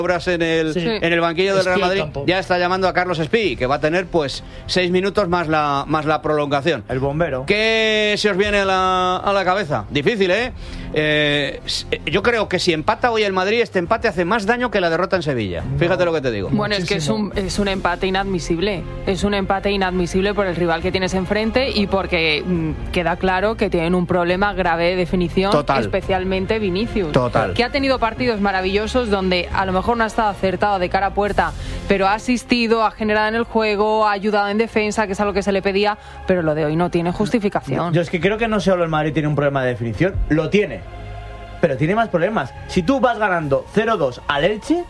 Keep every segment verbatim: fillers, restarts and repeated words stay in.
obras en el, sí. en el banquillo del Real Madrid, ya está llamando a Carlos Espí, que va a tener pues seis minutos más la, más la prolongación. El bombero. ¿Qué se os viene a la, a la cabeza? Difícil, ¿eh? ¿eh? Yo creo que si empata hoy el Madrid, este empate hace más daño que la derrota en Sevilla. No. Fíjate lo que te digo. Bueno, Muchísimo. es que es un, es un empate inadmisible. Es un empate inadmisible por el rival que tienes enfrente y porque mmm, queda claro que tienen un problema grave de definición, Total. especialmente Vinicius. Total. Que ha tenido partidos maravillosos donde a lo mejor no ha estado acertado de cara a puerta, pero ha asistido, ha generado en el juego, ha ayudado en defensa, que es algo que se le pedía, pero lo de hoy no tiene justificación. Yo es que creo que no solo el Madrid tiene un problema de definición, lo tiene, pero tiene más problemas. Si tú vas ganando cero dos al Elche,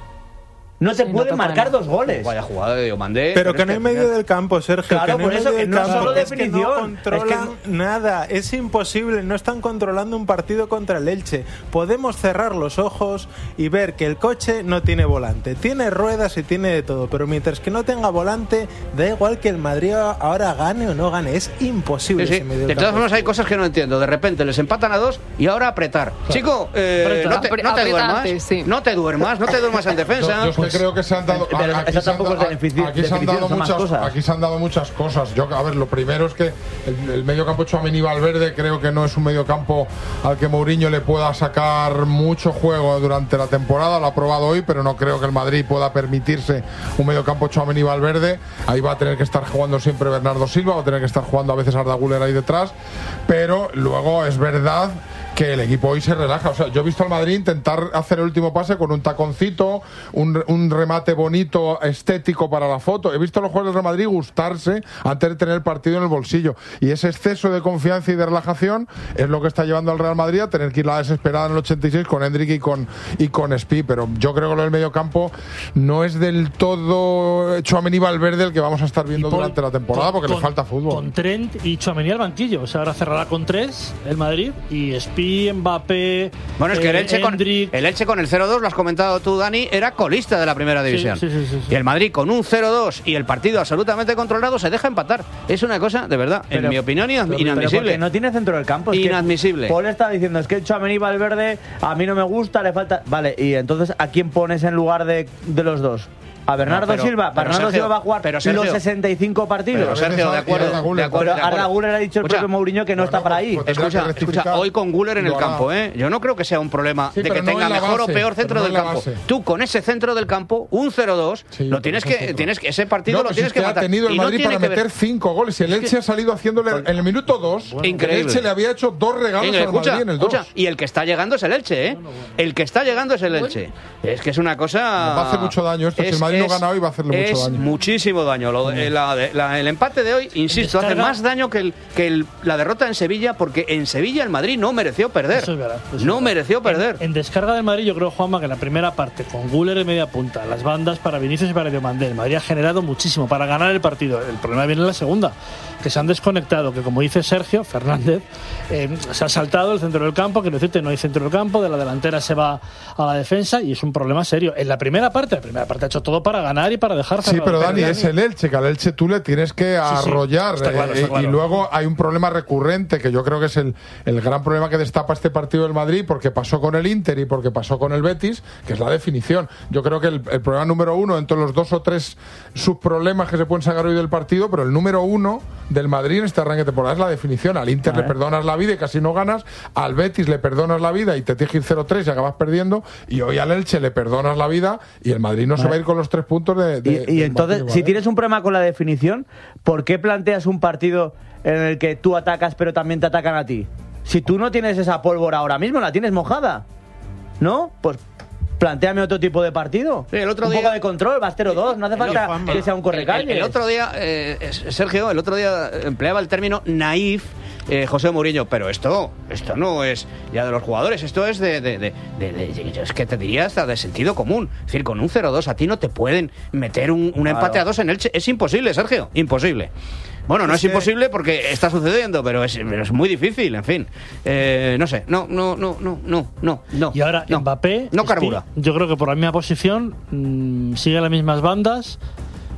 no te sí, pueden no marcar dos goles. Vaya jugada de Diomandé. Pero, pero que no hay medio del campo, Sergio. Claro, que no por hay eso medio que del no campo. solo Es definición. que no controlan es que... nada. Es imposible. No están controlando un partido contra el Elche. Podemos cerrar los ojos y ver que el coche no tiene volante. Tiene ruedas y tiene de todo. Pero mientras que no tenga volante, da igual que el Madrid ahora gane o no gane. Es imposible. Sí, sí. Ese medio del de todas campo. formas, hay cosas que no entiendo. De repente les empatan a dos y ahora apretar. Claro. Chico, eh, no te, no te duermas. Sí. No te duermas. No te duermas en defensa. Yo, yo pues, creo que se han dado. Pero aquí, se han, dado, aquí se han dado muchas cosas. Aquí se han dado muchas cosas. Yo, a ver, lo primero es que el, el mediocampo Tchouaméni Valverde creo que no es un mediocampo al que Mourinho le pueda sacar mucho juego durante la temporada. Lo ha probado hoy, pero no creo que el Madrid pueda permitirse un mediocampo Tchouaméni Valverde. Ahí va a tener que estar jugando siempre Bernardo Silva, va a tener que estar jugando a veces Arda Güler ahí detrás. Pero luego es verdad que el equipo hoy se relaja. O sea, yo he visto al Madrid intentar hacer el último pase con un taconcito, un, un remate bonito, estético para la foto. He visto a los jugadores del Real Madrid gustarse antes de tener el partido en el bolsillo. Y ese exceso de confianza y de relajación es lo que está llevando al Real Madrid a tener que ir la desesperada en el ochenta y seis con Hendrik y con, y con Espí. Pero yo creo que lo del mediocampo no es del todo Tchouaméni Valverde el que vamos a estar viendo Paul, durante la temporada porque con, le falta fútbol. Con Trent y Tchouaméni al banquillo. O sea, ahora cerrará con tres el Madrid y Espí, Mbappé. Bueno, es que el Elche, con, Hendrik. el Elche con el cero dos, lo has comentado tú, Dani, era colista de la primera división. Sí, sí, sí, sí, sí. Y el Madrid con un cero dos y el partido absolutamente controlado se deja empatar. Es una cosa, de verdad, pero, en mi opinión, inadmisible. Pero no tiene centro del campo. Es inadmisible. Que Paul está diciendo, es que el Tchouaméni Valverde a mí no me gusta, le falta. Vale, y entonces, ¿a quién pones en lugar de, de los dos? A Bernardo no, pero, Silva. Pero Bernardo Sergio, Silva va a jugar pero Sergio, los sesenta y cinco partidos. Pero Sergio, de acuerdo. De acuerdo, de acuerdo. Pero Arda Güler ha dicho el escucha, propio Mourinho que no, no está para ahí. Escucha, escucha, hoy con Güler en el campo, ¿eh? Yo no creo que sea un problema sí, de que no tenga mejor base, o peor centro no del campo. Base. Tú con ese centro del campo, un cero dos, sí, lo tienes que, tienes que, ese partido no, lo tienes si que matar. Ha tenido el Madrid no para meter cinco goles. Y el Elche ha salido haciéndole en el minuto dos. Bueno, increíble. El Elche le había hecho dos regalos al Madrid en el dos. Y el que está llegando es el Elche, ¿eh? El que está llegando es el Elche. Es que es una cosa. Va a hacer mucho daño esto. Si el Madrid no gana hoy, va a hacerle mucho daño. Muchísimo daño. Lo, la, la, el empate de hoy, insisto, hace más daño que, el, que el, la derrota en Sevilla, porque en Sevilla el Madrid no mereció perder. Eso es verdad. Eso no es mereció verdad. perder. En, en descarga del Madrid, yo creo, Juanma, que la primera parte, con Güler en media punta, las bandas para Vinicius y para Diomandé, el Madrid ha generado muchísimo para ganar el partido. El problema viene en la segunda, que se han desconectado, que como dice Sergio Fernández, eh, se ha saltado el centro del campo, que decirte, no hay centro del campo, de la delantera se va a la defensa y es un problema serio. En la primera parte, la primera parte ha hecho todo para ganar y para dejar. Sí, pero Dani, es el Elche, que al Elche tú le tienes que arrollar. Sí, sí, está claro, está claro. Y luego hay un problema recurrente, que yo creo que es el, el gran problema que destapa este partido del Madrid, porque pasó con el Inter y porque pasó con el Betis, que es la definición. Yo creo que el, el problema número uno, entre los dos o tres subproblemas que se pueden sacar hoy del partido, pero el número uno del Madrid en este arranque de temporada es la definición. Al Inter le perdonas la vida y casi no ganas, al Betis le perdonas la vida y te tienes que ir cero tres y acabas perdiendo, y hoy al Elche le perdonas la vida y el Madrid no vale. se va a ir con los tres puntos de... de y y entonces, partido, ¿vale? Si tienes un problema con la definición, ¿por qué planteas un partido en el que tú atacas pero también te atacan a ti? Si tú no tienes esa pólvora ahora mismo, la tienes mojada, ¿no? Pues plantéame otro tipo de partido. Sí, el otro un día, poco de control, va cero dos, no hace falta el, que sea un correcalles. El, el otro día, eh, Sergio, el otro día empleaba el término naif eh, José Mourinho, pero esto esto no es ya de los jugadores, esto es de, de, de, de, de, de es que te diría hasta de sentido común. Es decir, con un cero dos a ti no te pueden meter un, un claro. empate a dos en Elche. Es imposible, Sergio, imposible. Bueno, no es, es imposible porque está sucediendo, pero es, pero es muy difícil, en fin. Eh, no sé, no, no, no, no, no, no, no. Y ahora no, Mbappé, no carbura. Yo creo que por la misma posición mmm, sigue las mismas bandas.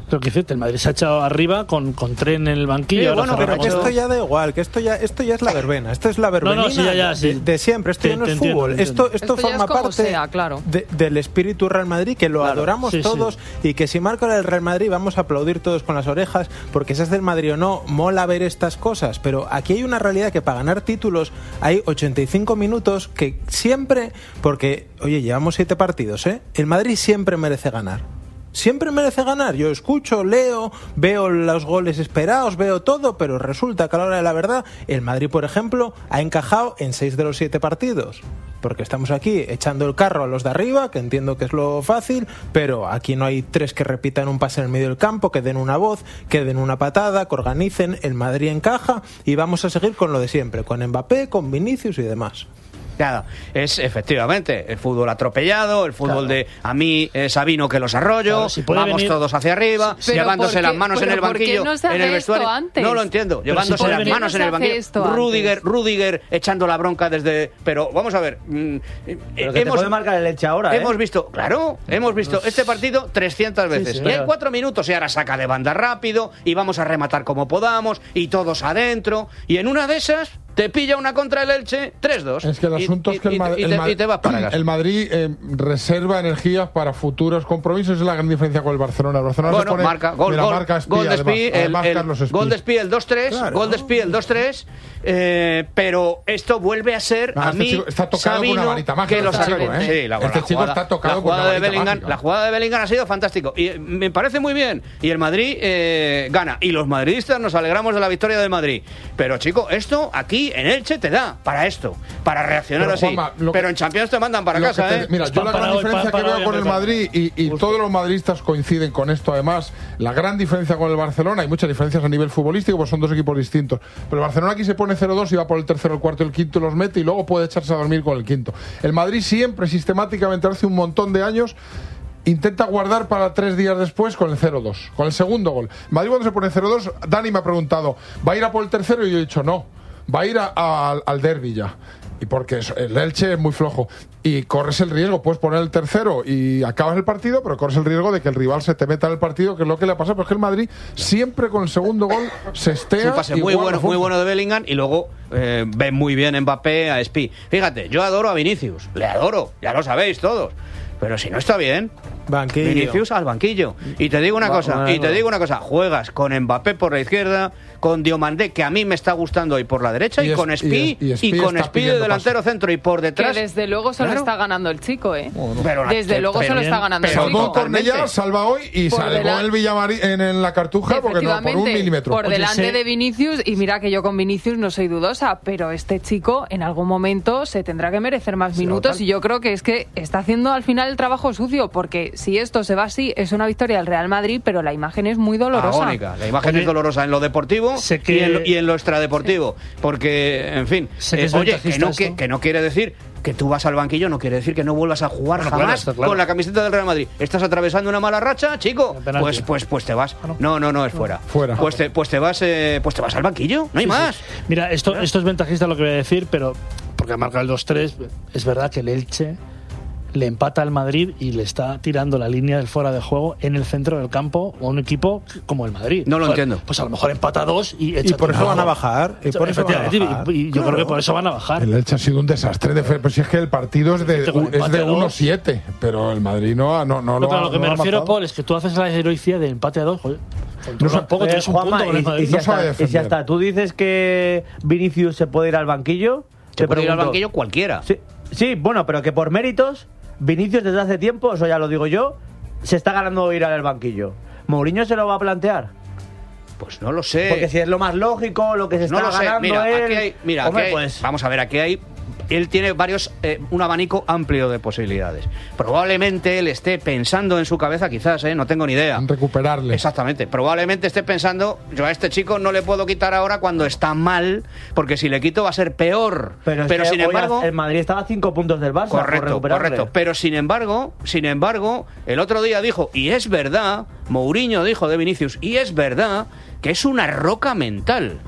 Lo que dices, el Madrid se ha echado arriba con, con Tren en el banquillo. Sí, bueno, pero que esto ya da igual, que esto ya esto ya es la verbena, esto es la verbenina no, no, sí, ya, ya, sí. de, de siempre, esto te, ya no es entiendo, fútbol, esto, esto, esto forma parte sea, claro. de, del espíritu Real Madrid, que lo claro, adoramos sí, todos sí. y que si marca el Real Madrid vamos a aplaudir todos con las orejas, porque seas del Madrid o no, mola ver estas cosas, pero aquí hay una realidad que para ganar títulos hay ochenta y cinco minutos que siempre, porque, oye, llevamos siete partidos, ¿eh? El Madrid siempre merece ganar. Siempre merece ganar. Yo escucho, leo, veo los goles esperados, veo todo, pero resulta que a la hora de la verdad, el Madrid, por ejemplo, ha encajado en seis de los siete partidos. Porque estamos aquí echando el carro a los de arriba, que entiendo que es lo fácil, pero aquí no hay tres que repitan un pase en el medio del campo, que den una voz, que den una patada, que organicen. El Madrid encaja y vamos a seguir con lo de siempre, con Mbappé, con Vinicius y demás. Claro, es efectivamente el fútbol atropellado, el fútbol claro. de a mí eh, Sabino que los arroyo, claro, si vamos venir... todos hacia arriba, sí, llevándose las manos en el banquillo, no en el vestuario. Antes? No lo entiendo, pero llevándose si las venir... manos no en el banquillo. Rudiger, Rudiger echando la bronca desde. Pero vamos a ver. Mmm, pero que hemos, te puede marcar el Elche ahora. Hemos ¿eh? visto, claro, hemos visto este partido trescientas veces. Sí, sí, y hay cuatro minutos y ahora saca de banda rápido y vamos a rematar como podamos y todos adentro. Y en una de esas. Te pilla una contra el Elche, tres dos. Es que el asunto y, es que el, y, Madrid, y, te, y te vas para casa. El Madrid eh, reserva energías para futuros compromisos. Es la gran diferencia con el Barcelona. El Barcelona bueno, se pone, marca, gol, mira, gol, marca Espí, gol de Espí, además, el, además el, Carlos Espí. Gol de Espí, el dos tres, claro. gol de Espí, el dos tres, eh, pero esto vuelve a ser, no, a este mí, chico está tocado Sabino, con una varita mágica, que los este chico, ¿eh? Sí, la, este la chico jugada, está tocado la jugada con una de varita Bellingham, mágica. La jugada de Bellingham ha sido fantástico y me parece muy bien. Y el Madrid eh, gana. Y los madridistas nos alegramos de la victoria del Madrid. Pero, chico, esto aquí en Elche te da para esto. Para reaccionar pero, así. Juanma, pero que, en Champions te mandan para casa, te, ¿eh? Mira, yo la gran diferencia que veo con el Madrid, y, y todos los madridistas coinciden con esto, además, la gran diferencia con el Barcelona, hay muchas diferencias a nivel futbolístico, pues son dos equipos distintos. Pero el Barcelona aquí se pone cero dos y va por el tercero, el cuarto y el quinto, los mete y luego puede echarse a dormir con el quinto. El Madrid siempre, sistemáticamente, hace un montón de años, intenta guardar para tres días después con el cero dos, con el segundo gol. Madrid cuando se pone cero dos, Dani me ha preguntado, ¿va a ir a por el tercero? Y yo he dicho, no, va a ir a, a, al derbi ya. Y porque el Elche es muy flojo. Y corres el riesgo, puedes poner el tercero y acabas el partido, pero corres el riesgo de que el rival se te meta en el partido, que es lo que le ha pasado. Pero es que el Madrid siempre con el segundo gol se estea. Sí, pase muy bueno, muy bueno de Bellingham y luego eh, ve muy bien Mbappé a Espí. Fíjate, yo adoro a Vinicius, le adoro, ya lo sabéis todos. Pero si no está bien, banquillo. Vinicius al banquillo. Y te digo una cosa, bueno, y te digo una cosa, juegas con Mbappé por la izquierda, con Diomandé, que a mí me está gustando hoy por la derecha, y, y, es, con Espí, y, es, y, y con Espí de delantero paso. Centro y por detrás. Que desde luego se claro. lo está ganando el chico, ¿eh? Bueno, pero la, desde luego se lo está ganando pero el chico. Salvó Cornellá, salva hoy y por salvó delan... el Villamarín en, en la Cartuja porque no, por un milímetro. Por delante Oye, sí. de Vinicius, y mira que yo con Vinicius no soy dudosa, pero este chico en algún momento se tendrá que merecer más sí, minutos, y yo creo que es que está haciendo al final el trabajo sucio, porque si esto se va así, es una victoria del Real Madrid, pero la imagen es muy dolorosa. Agónica. La imagen oye, es dolorosa en lo deportivo que... y, en lo, y en lo extradeportivo. Sí. Porque, en fin, que eh, oye, que no, que, que no quiere decir que tú vas al banquillo, no quiere decir que no vuelvas a jugar bueno, jamás claro, claro. con la camiseta del Real Madrid. ¿Estás atravesando una mala racha, chico? Pues pues pues te vas. No, no, no, es fuera. Fuera. Pues te, pues te vas eh, pues te vas al banquillo, no hay sí, más. Sí. Mira, esto, esto es ventajista lo que voy a decir, pero porque ha marcado el dos tres, es verdad que el Elche le empata al Madrid y le está tirando la línea del fuera de juego en el centro del campo a un equipo como el Madrid. No lo pues, entiendo. Pues a lo mejor empata dos y echa y por eso van a bajar. Y por eso van a bajar. Y, y yo claro. creo que por eso van a bajar. El Elche ha sido un desastre. De fe, pues si es que el partido es de, es de uno siete, pero el Madrid no, no, no, no lo ha. Lo que me refiero, Paul, es que tú haces la heroicidad de empate a dos. Joder, no tampoco eh, tienes un Juanma, punto. Y, con el y, si no hasta, y si hasta tú dices que Vinicius se puede ir al banquillo, se puede ir al banquillo cualquiera. Sí, sí, bueno, pero que por méritos. Vinicius desde hace tiempo, eso ya lo digo yo, se está ganando ir al banquillo. ¿Mourinho se lo va a plantear? Pues no lo sé. Porque si es lo más lógico, lo que se no está lo sé. ganando Mira, él... aquí hay, mira, Hombre, aquí hay, pues... vamos a ver, aquí hay... Él tiene varios, eh, un abanico amplio de posibilidades. Probablemente él esté pensando en su cabeza, quizás, eh, no tengo ni idea. En recuperarle. Exactamente. Probablemente esté pensando, yo a este chico no le puedo quitar ahora cuando está mal, porque si le quito va a ser peor. Pero, Pero es que sin embargo, el Madrid estaba a cinco puntos del Barça. Correcto, por correcto. Pero sin embargo, sin embargo, el otro día dijo, y es verdad, Mourinho dijo de Vinicius, y es verdad que es una roca mental.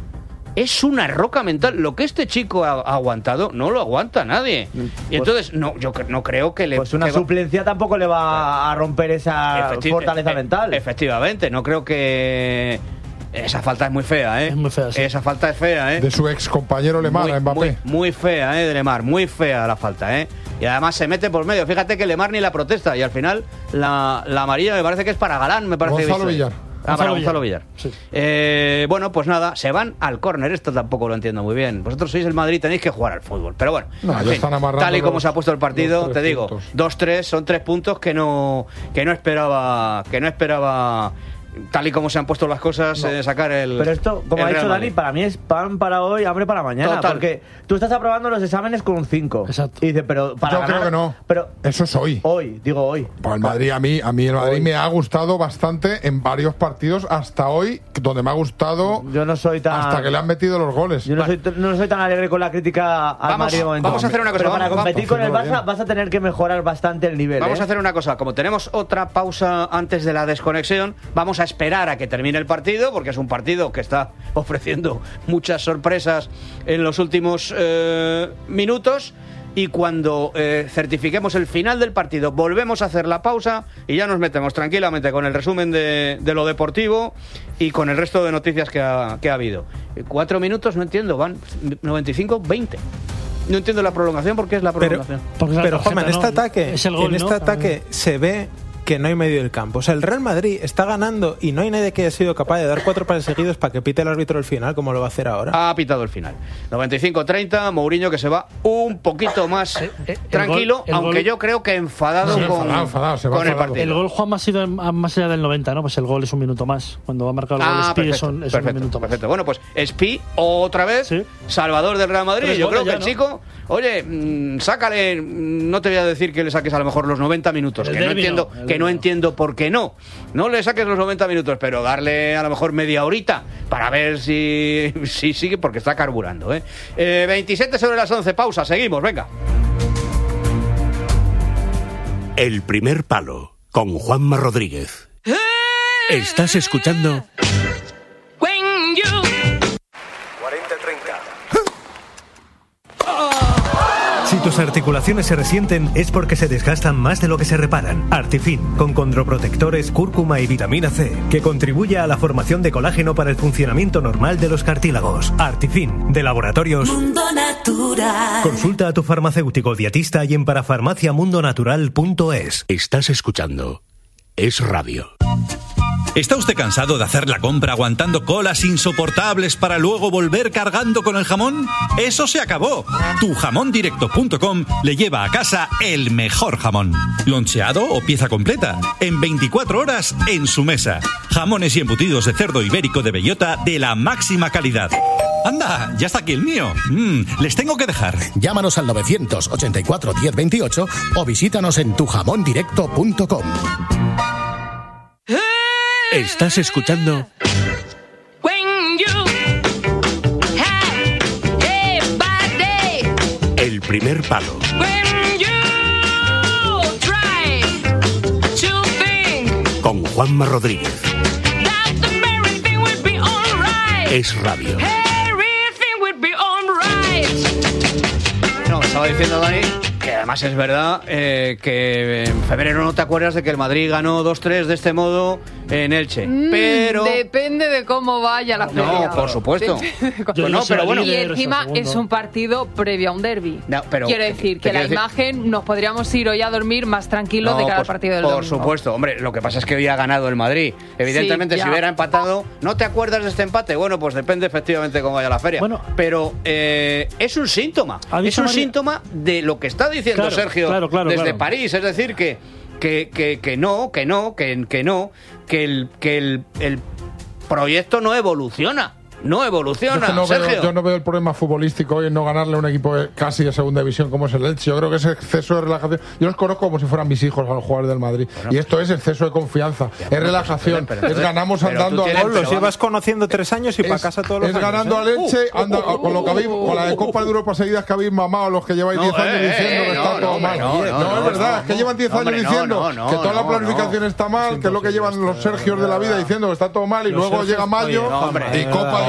es una roca mental. Lo que este chico ha, ha aguantado, no lo aguanta nadie. Y entonces, no, yo no creo que le... Pues una suplencia tampoco le va a romper esa Efecti- fortaleza e- mental. Efectivamente, no creo que... Esa falta es muy fea, ¿eh? Es muy fea, sí. Esa falta es fea, ¿eh? De su ex compañero Lemar, muy, a Mbappé. Muy, muy fea, ¿eh? De Lemar, muy fea la falta, ¿eh? Y además se mete por medio. Fíjate que Lemar ni la protesta y al final la, la amarilla me parece que es para Galán, me parece. Gonzalo que Villar. Ah, para Gonzalo Villar. Sí. Eh, bueno, pues nada, se van al córner. Esto tampoco lo entiendo muy bien. Vosotros sois el Madrid, tenéis que jugar al fútbol. Pero bueno, No, en ya fin, están amarrando tal y como los- se ha puesto el partido, los te tres digo, puntos. dos tres son tres puntos que no, que no esperaba, que no esperaba. Tal y como se han puesto las cosas, No. eh, sacar el. Pero esto, como el ha Real dicho Dani, Madrid. para mí es pan para hoy, hambre para mañana. Total. Porque tú estás aprobando los exámenes con un cinco. Exacto. Y dices, pero para Yo ganar- creo que no. Pero Eso es hoy. hoy, digo hoy. Pues el Madrid, a mí, a mí el Madrid Hoy. me ha gustado bastante en varios partidos hasta hoy, donde me ha gustado Yo no soy tan. hasta que le han metido los goles. Yo no soy, no soy tan alegre con la crítica al Vamos- Madrid de momento. vamos a hacer una cosa, Pero para vamos- competir vamos con el a hacerlo Barça bien. vas a tener que mejorar bastante el nivel. Vamos ¿eh? a hacer una cosa, como tenemos otra pausa antes de la desconexión, vamos a esperar a que termine el partido, porque es un partido que está ofreciendo muchas sorpresas en los últimos eh, minutos. Y cuando eh, certifiquemos el final del partido, volvemos a hacer la pausa y ya nos metemos tranquilamente con el resumen de, de lo deportivo y con el resto de noticias que ha, que ha habido. Eh, Cuatro minutos, no entiendo, van noventa y cinco, veinte. No entiendo la prolongación porque es la Pero, prolongación. Porque la pero tarjeta, Juanma, en este ¿no? ataque, Es el gol, en este ¿no? ataque se ve que no hay medio del campo. O sea, el Real Madrid está ganando y no hay nadie que haya sido capaz de dar cuatro pases seguidos para que pite el árbitro el final, como lo va a hacer ahora. Ha pitado el final. noventa y cinco treinta, Mourinho que se va un poquito más Eh, eh, el tranquilo, gol- el aunque gol- yo creo que enfadado Sí, con, enfadado, enfadado, se va con el enfadado. partido. El gol Juanma ha sido en- a- más allá del noventa, ¿no? Pues el gol es un minuto más. Cuando va a marcar el gol Ah, Spi perfecto, es un, es perfecto, un minuto más. perfecto. Bueno, pues Spi otra vez, Sí. salvador del Real Madrid. Tres Yo creo goles que el ya, chico, oye, mm, sácale, mm, no te voy a decir que le saques a lo mejor los noventa minutos, El que no derbi entiendo, no, el que no derbi no. entiendo por qué no. No le saques los noventa minutos, pero darle a lo mejor media horita para ver si, si sigue, porque está carburando. ¿eh? Eh, veintisiete sobre las once, pausa, seguimos, venga. El primer palo con Juanma Rodríguez. Estás escuchando cuarenta treinta. Si tus articulaciones se resienten es porque se desgastan más de lo que se reparan. Artifin, con condroprotectores, cúrcuma y vitamina C, que contribuye a la formación de colágeno para el funcionamiento normal de los cartílagos. Artifin, de Laboratorios Mundo Natural. Consulta a tu farmacéutico dietista y en parafarmaciamundonatural punto es. Estás escuchando Es Radio. ¿Está usted cansado de hacer la compra aguantando colas insoportables para luego volver cargando con el jamón? ¡Eso se acabó! tu jamón directo punto com le lleva a casa el mejor jamón. Loncheado o pieza completa, en veinticuatro horas en su mesa. Jamones y embutidos de cerdo ibérico de bellota de la máxima calidad. ¡Anda! ¡Ya está aquí el mío! Mm, les tengo que dejar. Llámanos al novecientos ochenta y cuatro diez veintiocho o visítanos en tu jamón directo punto com. Estás escuchando El primer palo con Juanma Rodríguez. Es Radio. No, estaba diciendo Dani que además es verdad eh, que en febrero no te acuerdas de que el Madrid ganó dos tres de este modo en Elche. Mm, pero depende de cómo vaya la feria. no, por supuesto. Depende de cómo- Pues no, pero bueno. Y encima es un partido previo a un derbi. No, pero- Quiero decir te que la quiero decir- imagen nos podríamos ir hoy a dormir más tranquilos No, de cara por, al partido del por domingo. supuesto, hombre, lo que pasa es que hoy ha ganado el Madrid. Evidentemente, Sí, ya. si hubiera empatado, ¿no te acuerdas de este empate? Bueno, pues depende efectivamente de cómo vaya la feria. Bueno. pero eh, es un síntoma. Ha Es dicho un María- síntoma de lo que está diciendo Claro, Sergio claro, claro, desde claro. París. Es decir, que, que, que, que no, que no, que, que no, que el, que el, el proyecto no evoluciona. No evoluciona, Yo, es que no Sergio. veo, yo no veo el problema futbolístico hoy en no ganarle a un equipo de- casi de segunda división como es el Elche. Yo creo que es exceso de relajación. Yo los conozco como si fueran mis hijos a los jugadores del Madrid. y esto es exceso de confianza, es relajación, pero- pero- es ganamos pero tú andando tienes- al Los pero llevas conociendo tres años y para Es, casa todos los es años. ganando ¿eh? al Elche, anda, con lo que habéis, con la de Copa de Europa seguidas que habéis mamado los que lleváis No, diez años eh, diciendo eh, que no, está no, todo hombre, mal. no, no, es no, verdad, no. es que llevan diez años Hombre, no, diciendo no, no, que toda la no, planificación no. está mal, que es lo que llevan los Sergios de la vida diciendo que está todo mal y Los luego Sergios, llega mayo oye, no, hombre, y Copa de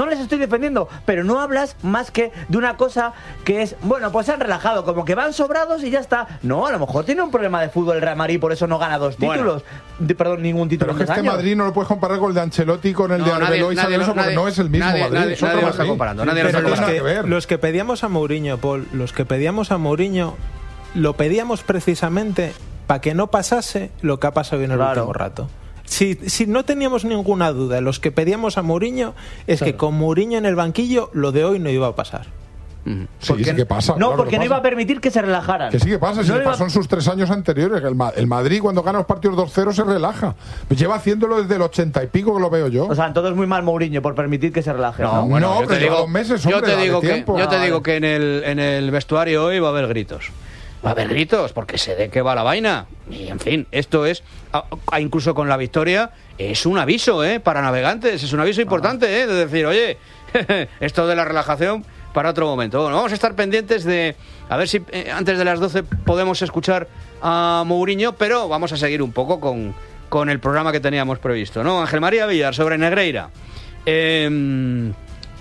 no les estoy defendiendo, pero no hablas más que de una cosa que es, bueno, pues se han relajado, como que van sobrados y ya está. No, a lo mejor tiene un problema de fútbol el Real Madrid, por eso no gana dos títulos. Bueno. de, perdón, ningún título. Pero es que este años. Madrid no lo puedes comparar con el de Ancelotti, con el no, de Arbeloa y Sabroso, porque no es el mismo nadie, Madrid. Nadie, eso nadie lo está comparando. Nadie pero lo los, está que, ver. los que pedíamos a Mourinho, Paul, los que pedíamos a Mourinho, lo pedíamos precisamente para que no pasase lo que ha pasado en el claro. último rato. Si, si no teníamos ninguna duda, los que pedíamos a Mourinho, es claro. que con Mourinho en el banquillo, lo de hoy no iba a pasar. Mm. Sí, sí que pasa. No, claro porque que no iba a permitir que se relajaran. Que sí que pasa, si no le pasó iba... en sus tres años anteriores. El, Ma- el Madrid, cuando gana los partidos dos cero, se relaja. Lleva haciéndolo desde el ochenta y pico, que lo veo yo. O sea, entonces muy mal Mourinho por permitir que se relaje. No, ¿no? bueno, no yo te digo, dos meses, hombre, yo te digo, que, tiempo. yo te ah, digo que en el, en el vestuario hoy va a haber gritos. Va a haber gritos, porque sé de qué va la vaina. Y, en fin, esto es, a, a, incluso con la victoria, es un aviso, ¿eh? Para navegantes, es un aviso importante, ¿eh? De decir, oye, esto de la relajación para otro momento. Bueno, vamos a estar pendientes de, a ver si eh, antes de las doce podemos escuchar a Mourinho, pero vamos a seguir un poco con, con el programa que teníamos previsto, ¿no? Ángel María Villar, sobre Negreira. Eh...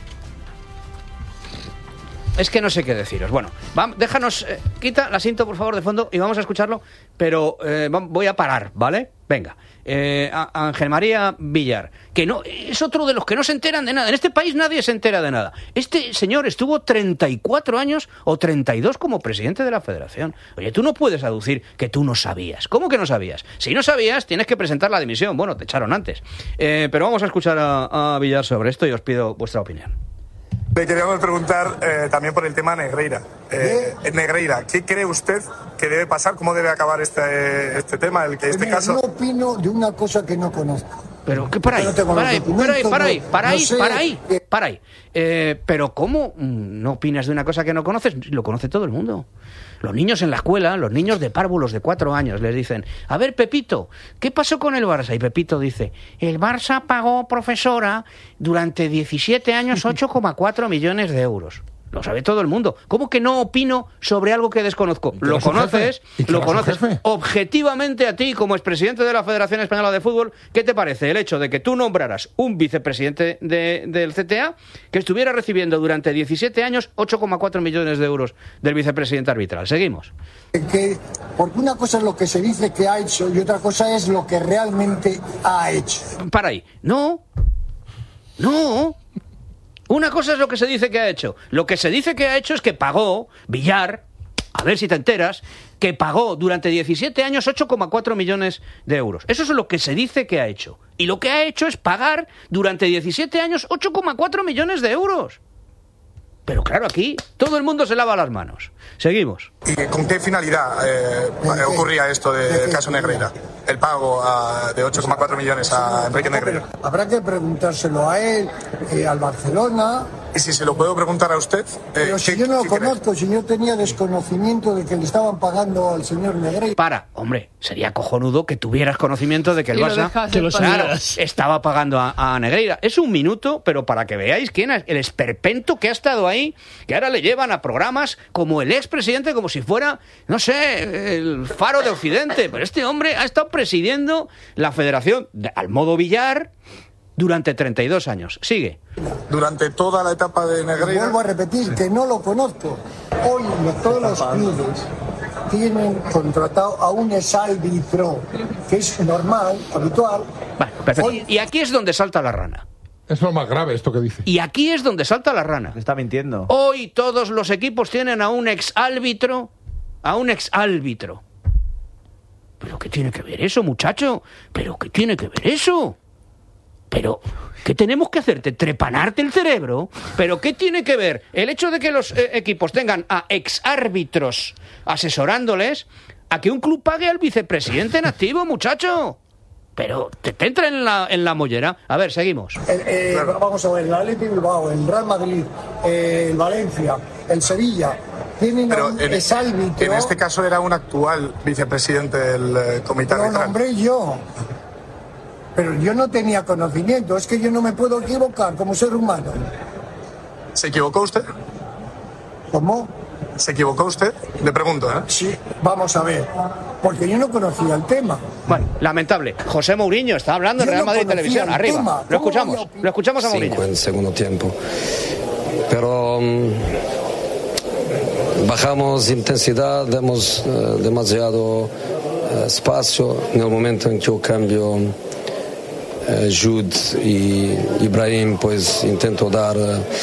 Es que no sé qué deciros. Bueno, vamos, déjanos, eh, quita la cinta por favor de fondo y vamos a escucharlo, pero eh, voy a parar, ¿vale? Venga, eh, a, Ángel María Villar, que no es otro de los que no se enteran de nada. En este país nadie se entera de nada. Este señor estuvo treinta y cuatro años o treinta y dos como presidente de la Federación. Oye, tú no puedes aducir que tú no sabías. ¿Cómo que no sabías? Si no sabías, tienes que presentar la dimisión. Bueno, te echaron antes. Eh, pero vamos a escuchar a, a Villar sobre esto y os pido vuestra opinión. Le queríamos preguntar eh, también por el tema Negreira. Eh, Negreira, ¿qué cree usted que debe pasar? ¿Cómo debe acabar este, este tema? El que este Mira, caso... No opino de una cosa que no conozco. Pero, ¿qué? Para ahí, no para ahí, para ahí, para ahí, para ahí, para ahí, para ahí. Eh, pero, ¿cómo no opinas de una cosa que no conoces? Lo conoce todo el mundo. Los niños en la escuela, los niños de párvulos de cuatro años, les dicen, a ver, Pepito, ¿qué pasó con el Barça? Y Pepito dice, el Barça pagó, profesora, durante diecisiete años ocho coma cuatro millones de euros. Lo sabe todo el mundo. ¿Cómo que no opino sobre algo que desconozco? Lo conoces, lo conoces. Objetivamente a ti, como expresidente de la Federación Española de Fútbol, ¿qué te parece el hecho de que tú nombraras un vicepresidente de, del C T A que estuviera recibiendo durante diecisiete años ocho coma cuatro millones de euros del vicepresidente arbitral? Seguimos. Que, porque una cosa es lo que se dice que ha hecho y otra cosa es lo que realmente ha hecho. Para ahí. No. No. Una cosa es lo que se dice que ha hecho. Lo que se dice que ha hecho es que pagó, Villar, a ver si te enteras, que pagó durante diecisiete años ocho coma cuatro millones de euros. Eso es lo que se dice que ha hecho. Y lo que ha hecho es pagar durante diecisiete años ocho coma cuatro millones de euros. Pero claro, aquí todo el mundo se lava las manos. Seguimos. ¿Y con qué finalidad eh, ocurría esto del caso Negreira? El pago a, de ocho coma cuatro millones a Enrique Negreira. Habrá que preguntárselo a él, eh, al Barcelona. Y si se lo puedo preguntar a usted. Eh, Pero si yo no lo conozco, si yo tenía desconocimiento de que le estaban pagando al señor Negreira. Para, hombre, sería cojonudo que tuvieras conocimiento de que el Barça claro, estaba pagando a, a Negreira. Es un minuto, pero para que veáis quién es el esperpento que ha estado ahí, que ahora le llevan a programas como el expresidente, como si fuera, no sé, el Faro de Occidente. Pero este hombre ha estado presidiendo la Federación de, al modo Villar durante treinta y dos años. Sigue. Durante toda la etapa de Negreira. Vuelvo a repetir que no lo conozco. Hoy todos los clubes tienen contratado a un exárbitro, que es normal, habitual. Vale, perfecto. Hoy... Y aquí es donde salta la rana. Es lo más grave esto que dice. Y aquí es donde salta la rana. Está mintiendo. Hoy todos los equipos tienen a un exárbitro, a un exárbitro. ¿Pero qué tiene que ver eso, muchacho? ¿Pero qué tiene que ver eso? Pero, ¿qué tenemos que hacerte? ¿Trepanarte el cerebro? ¿Pero qué tiene que ver el hecho de que los eh, equipos tengan a exárbitros asesorándoles a que un club pague al vicepresidente en activo, muchacho? Pero te, te entra en la, en la mollera. A ver, seguimos. Eh, eh, claro. Vamos a ver, el Athletic Bilbao, el Real Madrid, eh, el Valencia, el Sevilla, tienen Pero un en, exárbitro. En este caso era un actual vicepresidente del eh, comité arbitral. Lo nombré yo. Pero yo no tenía conocimiento, es que yo no me puedo equivocar como ser humano. ¿Se equivocó usted? ¿Cómo? ¿Se equivocó usted? Le pregunto, ¿eh? Sí, vamos a ver, porque yo no conocía el tema. Bueno, lamentable. José Mourinho está hablando en Real Madrid Televisión, arriba. Tema. Lo escuchamos, lo escuchamos a Mourinho. Cinco en segundo tiempo. Pero um, bajamos intensidad, hemos uh, demasiado uh, espacio. En el momento en que yo cambio uh, Jude y Ibrahim, pues intento dar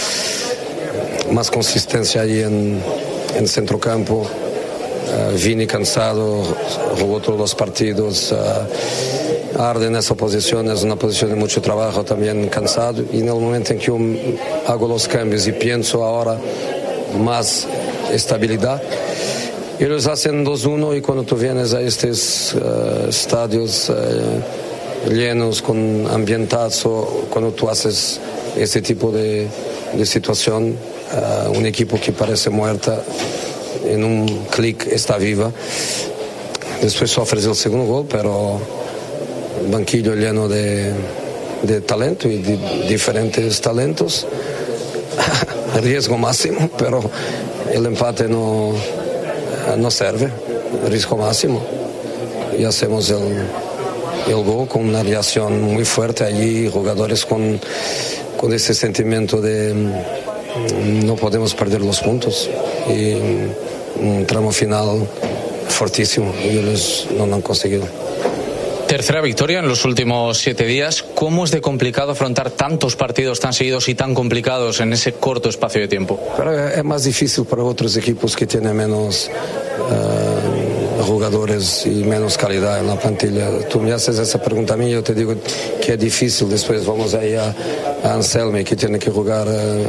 uh, más consistencia ahí en, en centrocampo. Uh, Vini cansado, jugó todos los partidos. Uh, Arde en esa posición, es una posición de mucho trabajo, también cansado. Y en el momento en que yo hago los cambios y pienso ahora más estabilidad, ellos hacen dos uno, y cuando tú vienes a estos uh, estadios uh, llenos con ambientazo, cuando tú haces este tipo de, de situación, uh, un equipo que parece muerta, en un clic está viva. Después sufres el segundo gol, pero banquillo lleno de, de talento y de diferentes talentos. Riesgo máximo, pero el empate no, no sirve. Riesgo máximo. Y hacemos el, el gol con una reacción muy fuerte allí, jugadores con, con ese sentimiento de no podemos perder los puntos. Y un tramo final fortísimo y ellos no lo han conseguido. Tercera victoria en los últimos siete días. ¿Cómo es de complicado afrontar tantos partidos tan seguidos y tan complicados en ese corto espacio de tiempo? Pero es más difícil para otros equipos que tienen menos uh, jugadores y menos calidad en la plantilla. Tú me haces esa pregunta a mí, yo te digo que es difícil. Después vamos ahí a, a Anselmi, que tiene que jugar... Uh,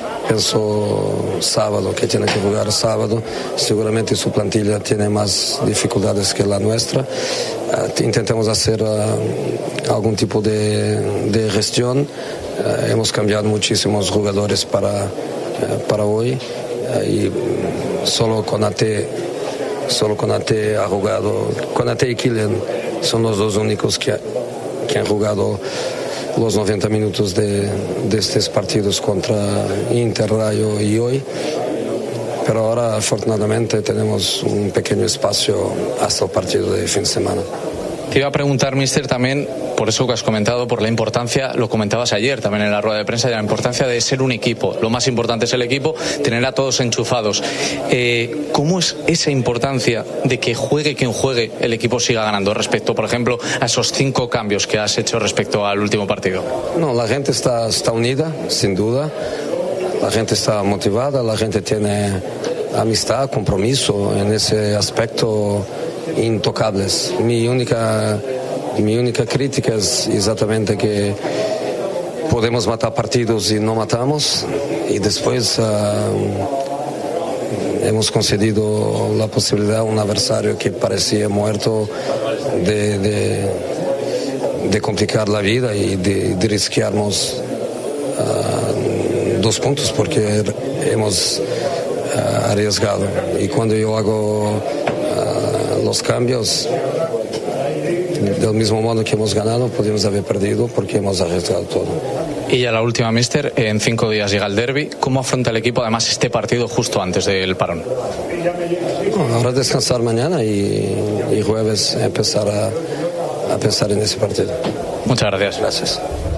Pienso sábado, que tiene que jugar sábado. Seguramente su plantilla tiene más dificultades que la nuestra. Uh, intentamos hacer uh, algún tipo de, de gestión. Uh, hemos cambiado muchísimos jugadores para, uh, para hoy. Uh, y solo Konate, solo Konate ha jugado. Konate y Kylian son los dos únicos que, que han jugado los noventa minutos de, de estos partidos contra Inter, Rayo y hoy. Pero ahora afortunadamente tenemos un pequeño espacio hasta el partido de fin de semana. Te iba a preguntar, mister, también, por eso que has comentado, por la importancia, lo comentabas ayer también en la rueda de prensa, de la importancia de ser un equipo. Lo más importante es el equipo, tener a todos enchufados. Eh, ¿Cómo es esa importancia de que juegue quien juegue, el equipo siga ganando, respecto, por ejemplo, a esos cinco cambios que has hecho respecto al último partido? No, la gente está, está unida, sin duda. La gente está motivada, la gente tiene amistad, compromiso en ese aspecto intocables. Mi única, mi única crítica es exactamente que podemos matar partidos y no matamos, y después uh, hemos concedido la posibilidad a un adversario que parecía muerto de, de, de complicar la vida y de, de risquearnos uh, dos puntos porque hemos uh, arriesgado. Y cuando yo hago los cambios, del mismo modo que hemos ganado, podríamos haber perdido porque hemos arriesgado todo. Y ya la última, mister, en cinco días llega el derbi. ¿Cómo afronta el equipo además este partido justo antes del parón? No, ahora descansar mañana y, y jueves empezar a, a pensar en ese partido. Muchas gracias. Gracias.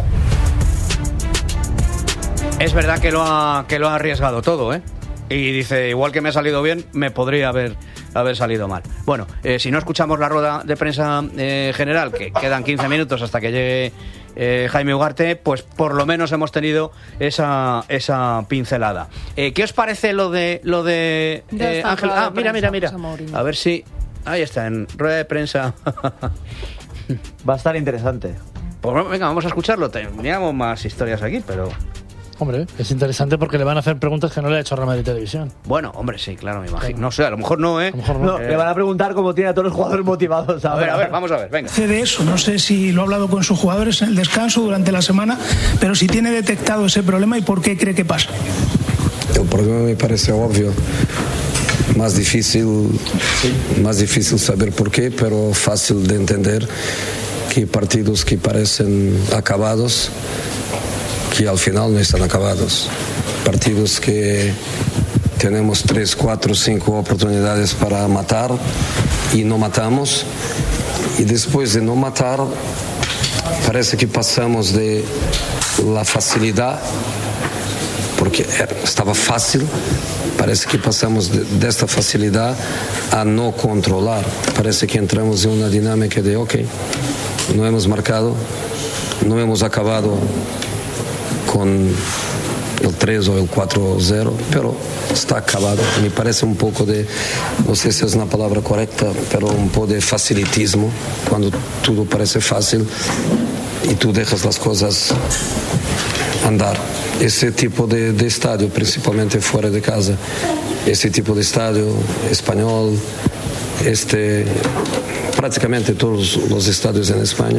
Es verdad que lo ha, que lo ha arriesgado todo, ¿eh? Y dice, igual que me ha salido bien, me podría haber, haber salido mal. Bueno, eh, si no escuchamos la rueda de prensa eh, general, que quedan quince minutos hasta que llegue eh, Jaime Ugarte, pues por lo menos hemos tenido esa, esa pincelada. Eh, ¿Qué os parece lo de lo de eh, Ángel? Ah, mira, mira, mira. A ver si... Ahí está, en rueda de prensa. Va a estar interesante. Pues venga, vamos a escucharlo. Teníamos más historias aquí, pero... Hombre, es interesante porque le van a hacer preguntas que no le ha hecho Real Madrid Televisión. Bueno, hombre, sí, claro, me imagino. No sé, a lo mejor no, ¿eh? A lo mejor no. No, eh. Le van a preguntar cómo tiene a todos los jugadores motivados. A, a ver, a ver, vamos a ver, venga. De eso, no sé si lo ha hablado con sus jugadores en el descanso durante la semana, pero si tiene detectado ese problema y por qué cree que pasa. El problema me parece obvio. Más difícil, más difícil saber por qué, pero fácil de entender que partidos que parecen acabados, que al final no están acabados. Partidos que tenemos tres, cuatro, cinco oportunidades para matar y no matamos. Y después de no matar, parece que pasamos de la facilidad, porque estaba fácil. Parece que pasamos de, de esta facilidad a no controlar. Parece que entramos en una dinámica de, ok, no hemos marcado, no hemos acabado con el tres o el cuatro cero, pero está acabado. Me parece un poco de, no sé si es una palabra correcta, pero un poco de facilitismo, cuando todo parece fácil y tú dejas las cosas andar. Ese tipo de, de estadio, principalmente fuera de casa, ese tipo de estadio español, este, prácticamente todos los estadios en España,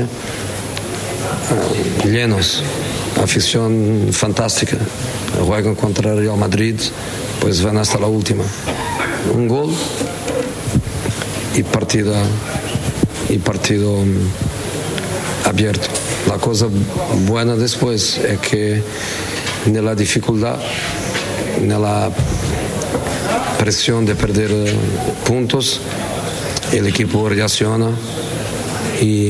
uh, llenos, afición fantástica, juegan contra el Real Madrid, pues van hasta la última. Un gol y partido, y partido um, abierto. La cosa buena después es que en la dificultad, en la presión de perder puntos, el equipo reacciona y,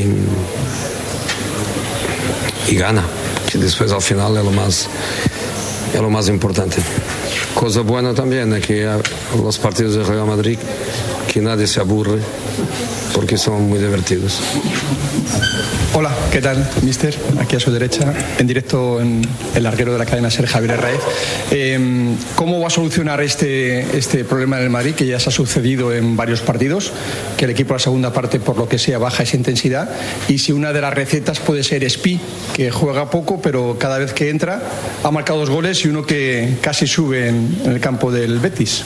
y gana, que después al final es lo más, es lo más importante. Cosa buena también es que los partidos de Real Madrid, que nadie se aburre, porque son muy divertidos. Hola, ¿qué tal, mister? Aquí a su derecha, en directo en el larguero de la cadena SER, Javier Herráez. Eh, ¿Cómo va a solucionar este, este problema en el Madrid, que ya se ha sucedido en varios partidos? Que el equipo a la segunda parte, por lo que sea, baja esa intensidad. Y si una de las recetas puede ser Espi, que juega poco, pero cada vez que entra ha marcado dos goles y uno que casi sube en, en el campo del Betis.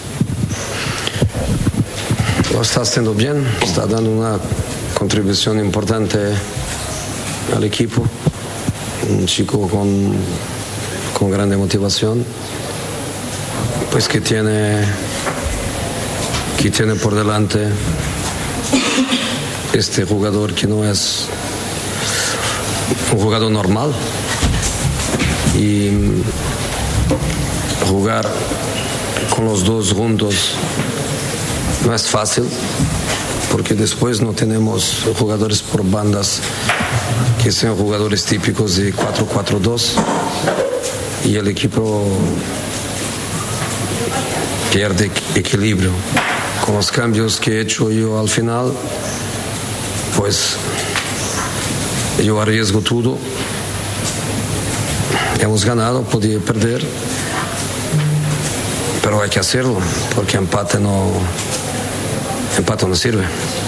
Lo está haciendo bien, está dando una contribución importante al equipo, un chico con, con grande motivación, pues que tiene, que tiene por delante este jugador que no es un jugador normal, y jugar con los dos juntos no es fácil, porque después no tenemos jugadores por bandas que sean jugadores típicos de cuatro cuatro dos, y el equipo pierde equilibrio. Con los cambios que he hecho yo al final, pues yo arriesgo todo. Hemos ganado, podía perder, pero hay que hacerlo, porque empate no, empate no sirve.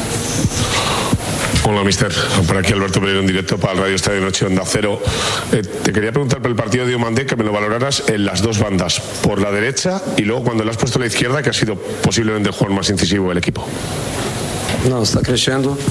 Hola, mister. Por aquí Alberto Pereiro en directo para el Radio Estadio Noche Onda Cero. Eh, te quería preguntar por el partido de Diomandé, que me lo valoraras en las dos bandas, por la derecha y luego cuando le has puesto a la izquierda, que ha sido posiblemente el jugador más incisivo del equipo. No, está creciendo. Um,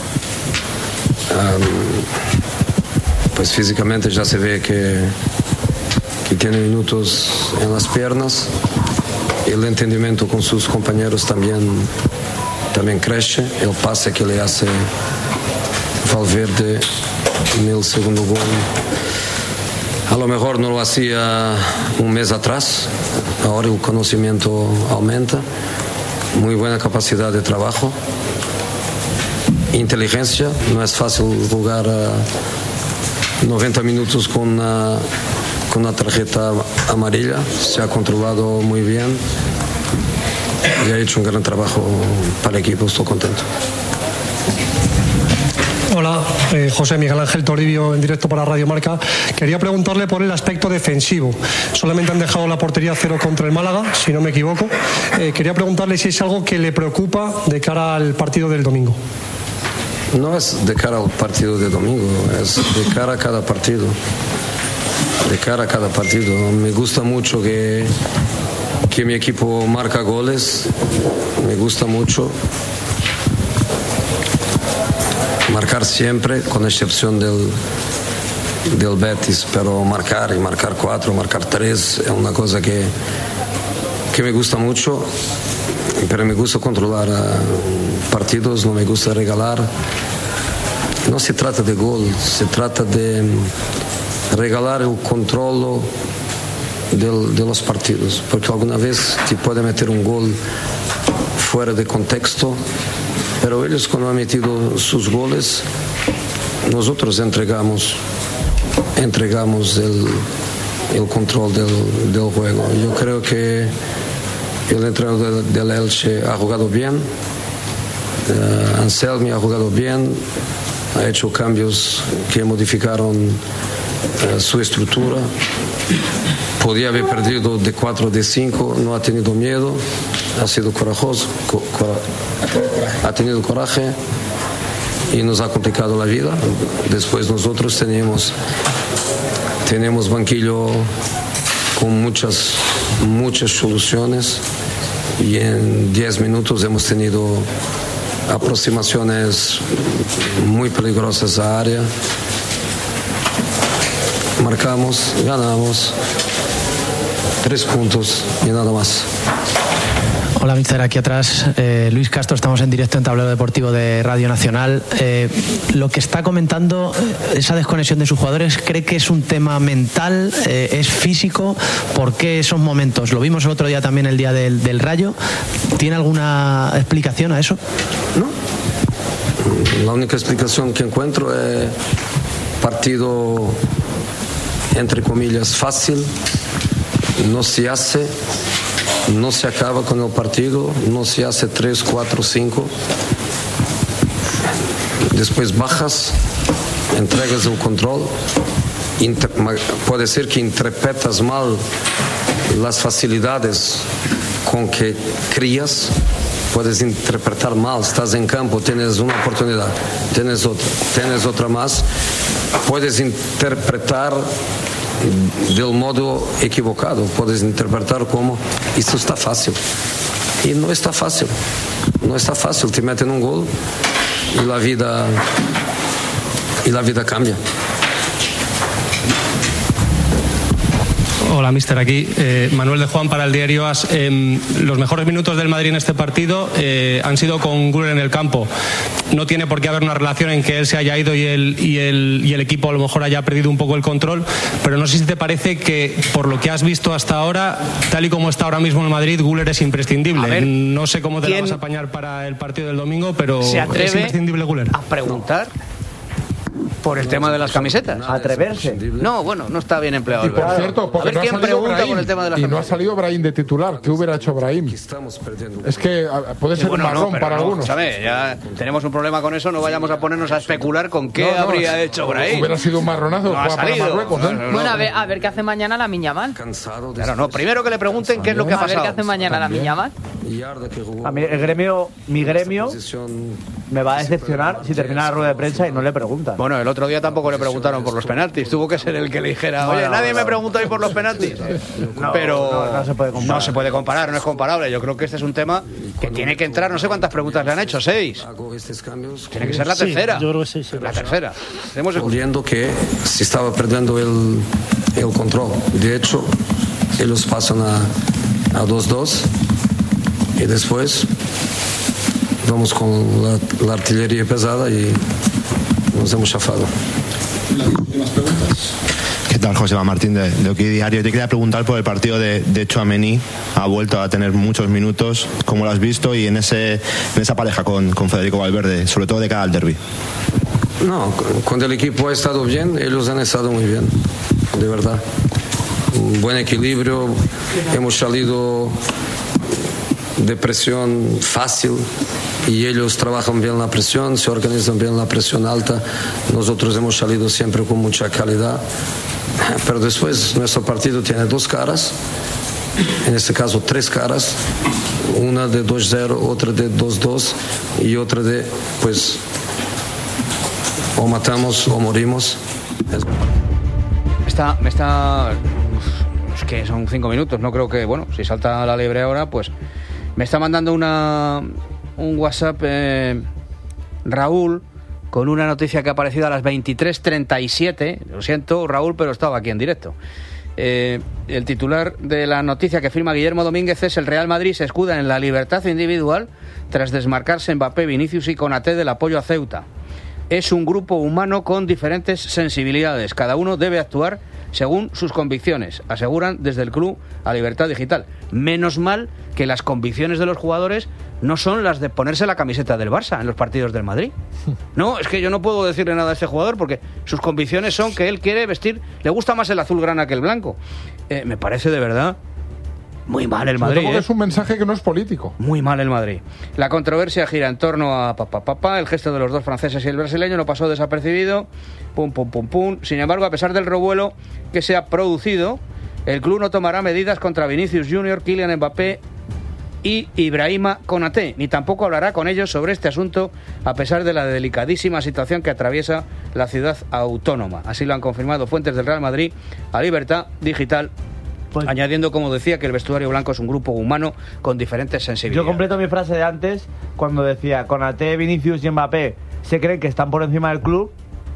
pues físicamente ya se ve que, que tiene minutos en las piernas. El entendimiento con sus compañeros también, también crece. El pase que le hace Valverde en el segundo gol, a lo mejor no lo hacía un mes atrás, ahora el conocimiento aumenta, muy buena capacidad de trabajo, inteligencia. No es fácil jugar uh, noventa minutos con una, con una tarjeta amarilla, se ha controlado muy bien y ha hecho un gran trabajo para el equipo, estoy contento. Hola, eh, José Miguel Ángel Toribio en directo para Radio Marca. Quería preguntarle por el aspecto defensivo. Solamente han dejado la portería cero contra el Málaga, si no me equivoco. Eh, quería preguntarle si es algo que le preocupa de cara al partido del domingo. No es de cara al partido de domingo, es de cara a cada partido. De cara a cada partido. Me gusta mucho que, que mi equipo marca goles. Me gusta mucho marcar siempre, con excepción del, del Betis, pero marcar y marcar cuatro, marcar tres es una cosa que, que me gusta mucho, pero me gusta controlar uh, partidos, no me gusta regalar. No se trata de gol, se trata de regalar el control del, de los partidos, porque alguna vez te puede meter un gol fuera de contexto, pero ellos cuando han metido sus goles, nosotros entregamos, entregamos el, el control del, del juego. Yo creo que el entrenador del, del Elche ha jugado bien, uh, Anselmi ha jugado bien, ha hecho cambios que modificaron uh, su estructura. Podía haber perdido de cuatro, de cinco, no ha tenido miedo, ha sido corajoso, co- cora- ha tenido coraje y nos ha complicado la vida. Después nosotros tenemos, tenemos banquillo con muchas, muchas soluciones y en diez minutos hemos tenido aproximaciones muy peligrosas a área. Marcamos, ganamos, tres puntos y nada más. Hola, míster, aquí atrás eh, Luis Castro, estamos en directo en Tablero Deportivo de Radio Nacional. Eh, lo que está comentando, esa desconexión de sus jugadores, ¿cree que es un tema mental, eh, es físico? ¿Por qué esos momentos? Lo vimos el otro día también, el día del, del Rayo. ¿Tiene alguna explicación a eso? No. La única explicación que encuentro es partido, entre comillas, fácil, no se hace, no se acaba con el partido, no se hace tres, cuatro, cinco. Después bajas, entregas el control, inter- puede ser que interpretas mal las facilidades con que crías, puedes interpretar mal, estás en campo, tienes una oportunidad, tienes otra, tienes otra más, puedes interpretar del modo equivocado, puedes interpretar como esto está fácil y no está fácil, no está fácil, te meten un gol y la vida y la vida cambia. Hola, míster, aquí eh, Manuel de Juan para el diario AS. Eh, los mejores minutos del Madrid en este partido eh, han sido con Güler en el campo. No tiene por qué haber una relación en que él se haya ido y el, y, el, y el equipo a lo mejor haya perdido un poco el control, pero no sé si te parece que por lo que has visto hasta ahora, tal y como está ahora mismo el Madrid, Güler es imprescindible. Ver, no sé cómo te la vas a apañar para el partido del domingo, pero se atreve es imprescindible Güler. A preguntar por el tema de las camisetas. Atreverse. No, bueno, no está bien empleado. Y por Alberto. cierto, porque a ver no quién ha salido pregunta Brahim, por el tema de las y camisetas. no ha salido Brahim de titular. ¿Qué hubiera hecho Brahim? Es que a, puede ser bueno, un marrón no, para no, algunos. ¿Sabe? Ya tenemos un problema con eso, no vayamos a ponernos a especular con qué No, no, habría es- hecho Brahim. Hubiera sido un marronazo No ha jugar para salido. Marruecos, ¿eh? No, no, Bueno, no. a ver, a ver qué hace mañana la Miñamal. Claro, no. Primero que le pregunten qué es lo que ha A ver pasado. qué hace mañana la Miñamal. A mí el gremio, mi gremio me va a decepcionar si termina la rueda de prensa y no le preguntan. Bueno, el otro día tampoco le preguntaron por los penaltis. Tuvo que ser el que le dijera, oye, Bueno, nadie bueno. me pregunta hoy por los penaltis. No, Pero no, no se puede comparar. no se puede comparar, no es comparable. Yo creo que este es un tema que tiene que entrar. No sé cuántas preguntas le han hecho, seis. Tiene que ser la Sí, tercera. yo creo que sí, sí. La tercera. Hemos Viendo que se estaba perdiendo el, el control. De hecho, ellos pasan a, a dos dos y después vamos con la, la artillería pesada y nos hemos chafado. ¿Qué tal, Joseba Martín de, de Oki Diario? Te quería preguntar por el partido de, de Tchouaméni. Ha vuelto a tener muchos minutos. ¿Cómo lo has visto? Y en ese en esa pareja con, con Federico Valverde, sobre todo de cara al derbi. No, cuando el equipo ha estado bien, ellos han estado muy bien, de verdad. Un buen equilibrio, hemos salido de presión fácil y ellos trabajan bien la presión, se organizan bien la presión alta. Nosotros hemos salido siempre con mucha calidad, pero después nuestro partido tiene dos caras, en este caso tres caras, una de dos cero, otra de dos dos y otra de, pues, o matamos o morimos. Está, me está. Es que son cinco minutos. No creo que. Bueno, si salta la liebre ahora, pues. Me está mandando una un WhatsApp eh, Raúl con una noticia que ha aparecido a las veintitrés treinta y siete. Lo siento, Raúl, pero estaba aquí en directo. Eh, el titular de la noticia que firma Guillermo Domínguez es: el Real Madrid se escuda en la libertad individual tras desmarcarse Mbappé, Vinicius y Konaté del apoyo a Ceuta. es un grupo humano con diferentes sensibilidades. Cada uno debe actuar según sus convicciones, aseguran desde el club a Libertad Digital. Menos mal que las convicciones de los jugadores no son las de ponerse la camiseta del Barça en los partidos del Madrid. No, es que yo no puedo decirle nada a este jugador porque sus convicciones son que él quiere vestir, le gusta más el azulgrana que el blanco. Eh, me parece de verdad muy mal el Madrid. Porque ¿eh? es un mensaje que no es político. Muy mal el Madrid. La controversia gira en torno a papá, papá. El gesto de los dos franceses y el brasileño no pasó desapercibido. Pum, pum, pum, pum. Sin embargo, a pesar del revuelo que se ha producido, el club no tomará medidas contra Vinicius Junior, Kylian Mbappé y Ibrahima Konaté, ni tampoco hablará con ellos sobre este asunto, a pesar de la delicadísima situación que atraviesa la ciudad autónoma. Así lo han confirmado fuentes del Real Madrid a Libertad Digital. Pues, añadiendo, como decía, que el vestuario blanco es un grupo humano con diferentes sensibilidades. Yo completo mi frase de antes cuando decía Konaté, Vinicius y Mbappé se creen que están por encima del club,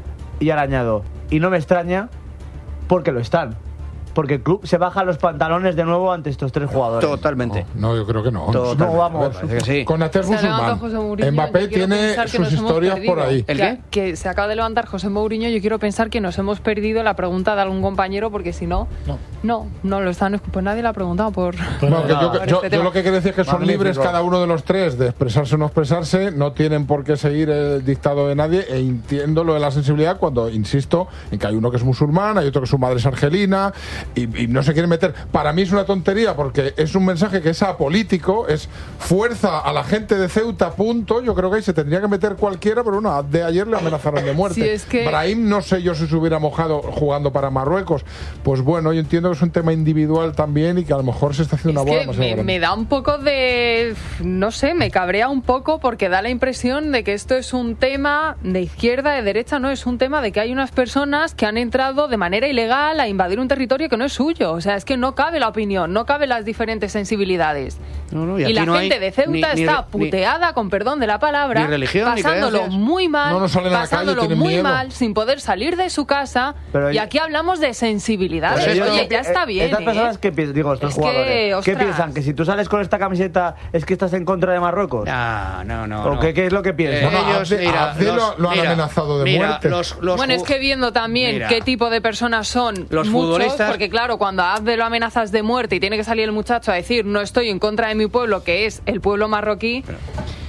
y ahora añado, y no me extraña porque lo están. Porque el club se baja los pantalones de nuevo ante estos tres jugadores. Totalmente. No, no yo creo que no. Totalmente. No, vamos. Que sí. Konaté es musulmán. Mbappé tiene sus historias por ahí. ¿El qué? Que se acaba de levantar José Mourinho. Yo quiero pensar que nos hemos perdido la pregunta de algún compañero, porque si no, no, no, no lo están. Pues nadie la ha preguntado por. No, que yo, yo, yo lo que quiero decir es que son Magnífico. libres cada uno de los tres de expresarse o no expresarse. No tienen por qué seguir el dictado de nadie. E entiendo lo de la sensibilidad cuando insisto en que hay uno que es musulmán, hay otro que su madre es argelina y, y no se quiere meter. Para mí es una tontería porque es un mensaje que es apolítico, es fuerza a la gente de Ceuta, punto. Yo creo que ahí se tendría que meter cualquiera, pero bueno, de ayer le amenazaron de muerte. Sí, es que... Brahim, no sé yo si se hubiera mojado jugando para Marruecos. Pues bueno, yo entiendo que es un tema individual también y que a lo mejor se está haciendo es una boda que demasiado me, grande. me da un poco de... no sé, me cabrea un poco porque da la impresión de que esto es un tema de izquierda, de derecha, no, es un tema de que hay unas personas que han entrado de manera ilegal a invadir un territorio que no es suyo. O sea, es que no cabe la opinión, no cabe las diferentes sensibilidades. No, no, y, y la no gente de Ceuta ni, ni, está ni, puteada, con perdón de la palabra, ni religión, pasándolo ni muy mal, no, no pasándolo calle, muy miedo. mal, sin poder salir de su casa. Pero y yo, aquí hablamos de sensibilidades. Pero Oye, yo, ya está bien. Estas ¿eh? personas que piensan, digo, estos es jugadores, que, ¿qué piensan? ¿Que si tú sales con esta camiseta es que estás en contra de Marruecos? No, no, no. ¿O no. qué, qué es lo que piensan? Eh, no, ellos, Abde, mira, Abde los, lo, lo han mira, amenazado de mira, muerte. Los, los bueno, es que viendo también mira, qué tipo de personas son los muchos, futbolistas, porque claro, cuando a Abde lo amenazas de muerte y tiene que salir el muchacho a decir no estoy en contra de mi pueblo, que es el pueblo marroquí. Pero,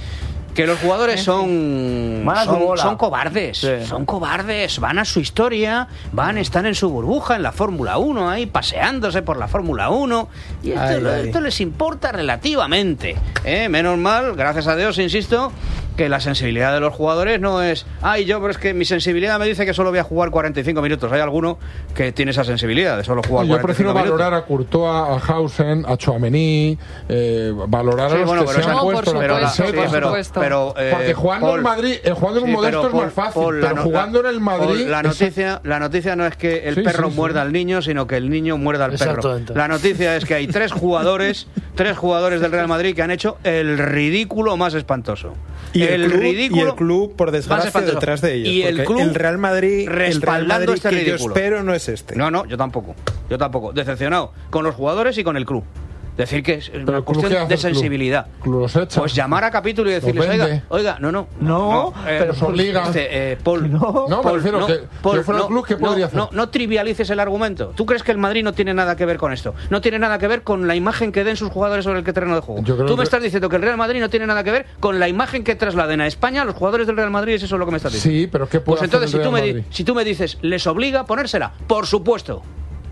que los jugadores son son, son cobardes, sí. son cobardes, van a su historia, van, están en su burbuja en la Fórmula uno, ahí paseándose por la Fórmula uno, y esto, ay, ay. esto les importa relativamente, ¿eh? Menos mal, gracias a Dios, insisto, que la sensibilidad de los jugadores no es, ay, yo, pero es que mi sensibilidad me dice que solo voy a jugar cuarenta y cinco minutos. Hay alguno que tiene esa sensibilidad de solo jugar yo cuarenta y cinco prefiero minutos. valorar a Courtois, a Hausen, a Tchouaméni, eh, valorar sí, a los bueno, que pero se han no, puesto por la supuesto, camiseta. sí, pero, pero, eh, porque jugando Paul, en Madrid, eh, jugando en un sí, modesto es Paul, más fácil, Paul, pero no, jugando la, en el Madrid... Paul, la, noticia, es... la noticia no es que el sí, perro sí, muerda sí. al niño, sino que el niño muerda al perro. La noticia es que hay tres jugadores, tres jugadores del Real Madrid que han hecho el ridículo más espantoso. Y el, el club, ridículo y el club, por desgracia, detrás de ellos. Y el club el Real Madrid, respaldando el Real Madrid este que ridículo. Yo espero no es este. No, no, yo tampoco. Yo tampoco. Decepcionado con los jugadores y con el club. Decir que es una cuestión de sensibilidad. Club los echa, pues llamar a capítulo y decirles, oiga, oiga, no, no. No, no eh, pero nos obliga. Este, eh, Paul, no, no, Paul, me refiero no, que Paul, yo fuera no, el club, ¿qué no, podría hacer? No, no trivialices el argumento. ¿Tú crees que el Madrid no tiene nada que ver con esto? No tiene nada que ver con la imagen que den sus jugadores sobre el terreno de juego. Tú me que... estás diciendo que el Real Madrid no tiene nada que ver con la imagen que trasladen a España los jugadores del Real Madrid, es eso lo que me estás diciendo. Sí, pero ¿qué puede Pues entonces, hacer el si, tú Real me Madrid? di- si tú me dices, ¿les obliga a ponérsela? Por supuesto.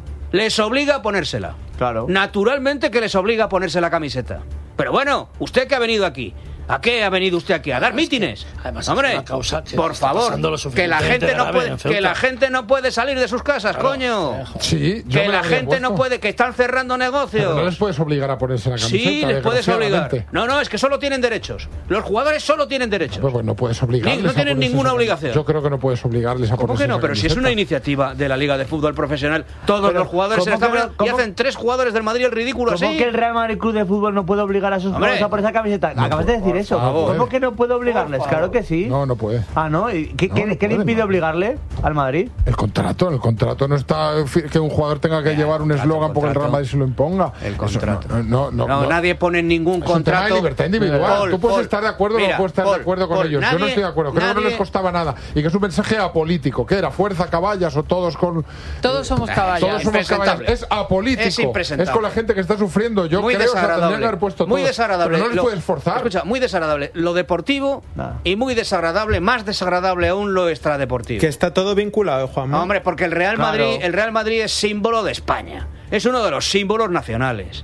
Les obliga a ponérsela. Claro. Naturalmente que les obliga a ponerse la camiseta. Pero bueno, usted que ha venido aquí, ¿a qué ha venido usted aquí? ¿A dar mítines? Además, hombre, es una causa que por está favor, pasando lo que la gente no puede, que la gente no puede salir de sus casas, Claro, coño. Sí, yo que me la lo había gente no puesto. puede, que están cerrando negocios. Pero no les puedes obligar a ponerse la camiseta. Sí, les puedes obligar. desgraciadamente. No, no, es que solo tienen derechos. Los jugadores solo tienen derechos. Pues, pues no puedes obligarles. Ni- no a tienen ponerse ninguna esa obligación. camiseta. Yo creo que no puedes obligarles a ¿Cómo ponerse que no? esa Pero si es camiseta. una iniciativa de la Liga de Fútbol Profesional, todos Pero, los jugadores se la ¿cómo están que no? poniendo y ¿Cómo? hacen tres jugadores del Madrid el ridículo ¿Cómo así. que el Real Madrid Club de Fútbol no puede obligar a sus Hombre, jugadores a poner esa camiseta? no, Acabas de decir hacer eso? favor. ¿Cómo que no puede obligarles? Claro que sí. No, no puede. Ah, ¿no? ¿Y qué, No, qué- no qué le puede, impide no. obligarle al Madrid? El contrato, en el contrato no está fi- que un jugador tenga que llevar un eslogan porque el Real Madrid se lo imponga. El Eso contrato. no, no, no, No, no. nadie pone en ningún Es un tema contrato. de libertad individual. Paul, Tú puedes Paul, estar de acuerdo o mira, no puedes estar Paul, de acuerdo con Paul, ellos. Yo nadie- no estoy de acuerdo. Creo que no nadie- les costaba nada. Y que es un mensaje apolítico. ¿Qué era? ¿Fuerza, caballas o todos con...? Todos somos caballos. Todos somos Impresentable. caballas. Es apolítico. Es impresentable. Es con la gente que está sufriendo. Yo Muy creo que desagradable. tendrían que haber puesto muy todos. desagradable. Pero no les Lo- puedes forzar. Escucha, muy desagradable. Lo deportivo y muy desagradable, más desagradable aún lo extradeportivo. Que está todo vinculado, Juanma. No, hombre, porque el Real Claro. Madrid, el Real Madrid es símbolo de España. Es uno de los símbolos nacionales.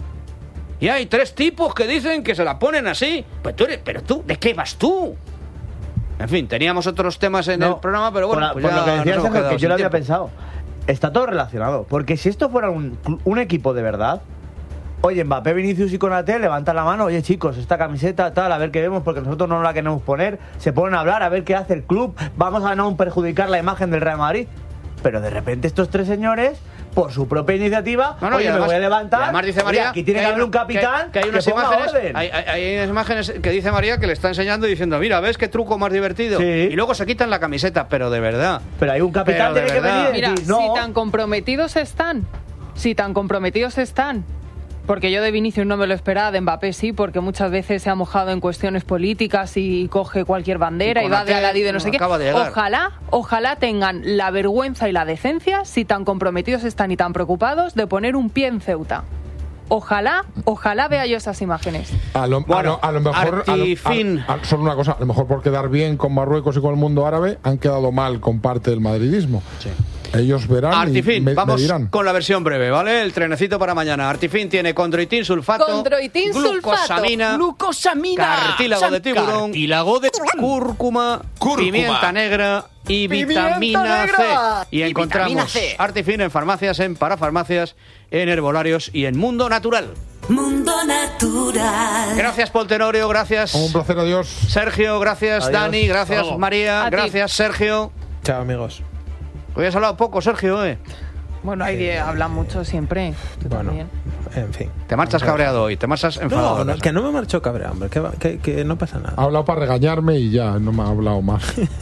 Y hay tres tipos que dicen que se la ponen así. Pues tú eres, pero tú, ¿de qué vas tú? En fin, teníamos otros temas en No, el programa, pero bueno, por, la- pues por ya lo que decía nos hemos Sergio, quedado que yo lo sin había tiempo. pensado. Está todo relacionado. Porque si esto fuera un, un equipo de verdad, oye, Mbappé, Vinicius y Konaté levantan la mano, oye chicos, esta camiseta tal, a ver qué vemos, porque nosotros no la queremos poner, se ponen a hablar, a ver qué hace el club, vamos a no perjudicar la imagen del Real Madrid. Pero de repente estos tres señores, por su propia iniciativa, No, no, y oye, además- me voy a levantar, y además dice oye, María aquí tiene que hay haber un una- capitán que hay, que hay unas ponga imágenes, orden. hay, hay- hay unas imágenes que dice María que le está enseñando y diciendo, mira, ¿ves qué truco más divertido? Sí. Y luego se quitan la camiseta, pero de verdad. Pero hay un capitán Pero de tiene que verdad. venir y Mira, decir, no. si tan comprometidos están, si tan comprometidos están, porque yo de Vinicius no me lo esperaba, de Mbappé sí, porque muchas veces se ha mojado en cuestiones políticas y coge cualquier bandera Y y, va de Konaté aladí de no sé qué. acaba de llegar. Ojalá, ojalá tengan la vergüenza y la decencia, si tan comprometidos están y tan preocupados, de poner un pie en Ceuta. Ojalá, ojalá vea yo esas imágenes. A lo, Bueno, a lo- a lo mejor. a lo- Artifin. a- a- solo una cosa. A lo mejor por quedar bien con Marruecos y con el mundo árabe, han quedado mal con parte del madridismo. Ellos verán y Artifin, me, me vamos dirán. con la versión breve, ¿vale? El trenecito para mañana. Artifin tiene condroitin sulfato, Condroitin sulfato, glucosamina, glucosamina, cartílago de tiburón, Cartílago de cúrcuma, Cúrcuma. pimienta negra y ¡Pimienta vitamina negra! C. Y, Y encontramos vitamina C. Artifin en farmacias, en parafarmacias, en herbolarios y en Mundo Natural. Mundo Natural. Gracias, Paul Tenorio, gracias. Un placer, adiós. Sergio, gracias, Adiós. Dani, gracias, Vamos. María, A ti. gracias, Sergio. Chao, amigos. Hoy has hablado poco, Sergio, ¿eh? Bueno, hay de habla mucho siempre. Tú Bueno, también. en fin. Te marchas cabreado hoy, te marchas enfadado. No, no, que no me marcho cabreado, hombre, que, va- que, que no pasa nada. Ha hablado para regañarme y ya, no me ha hablado más.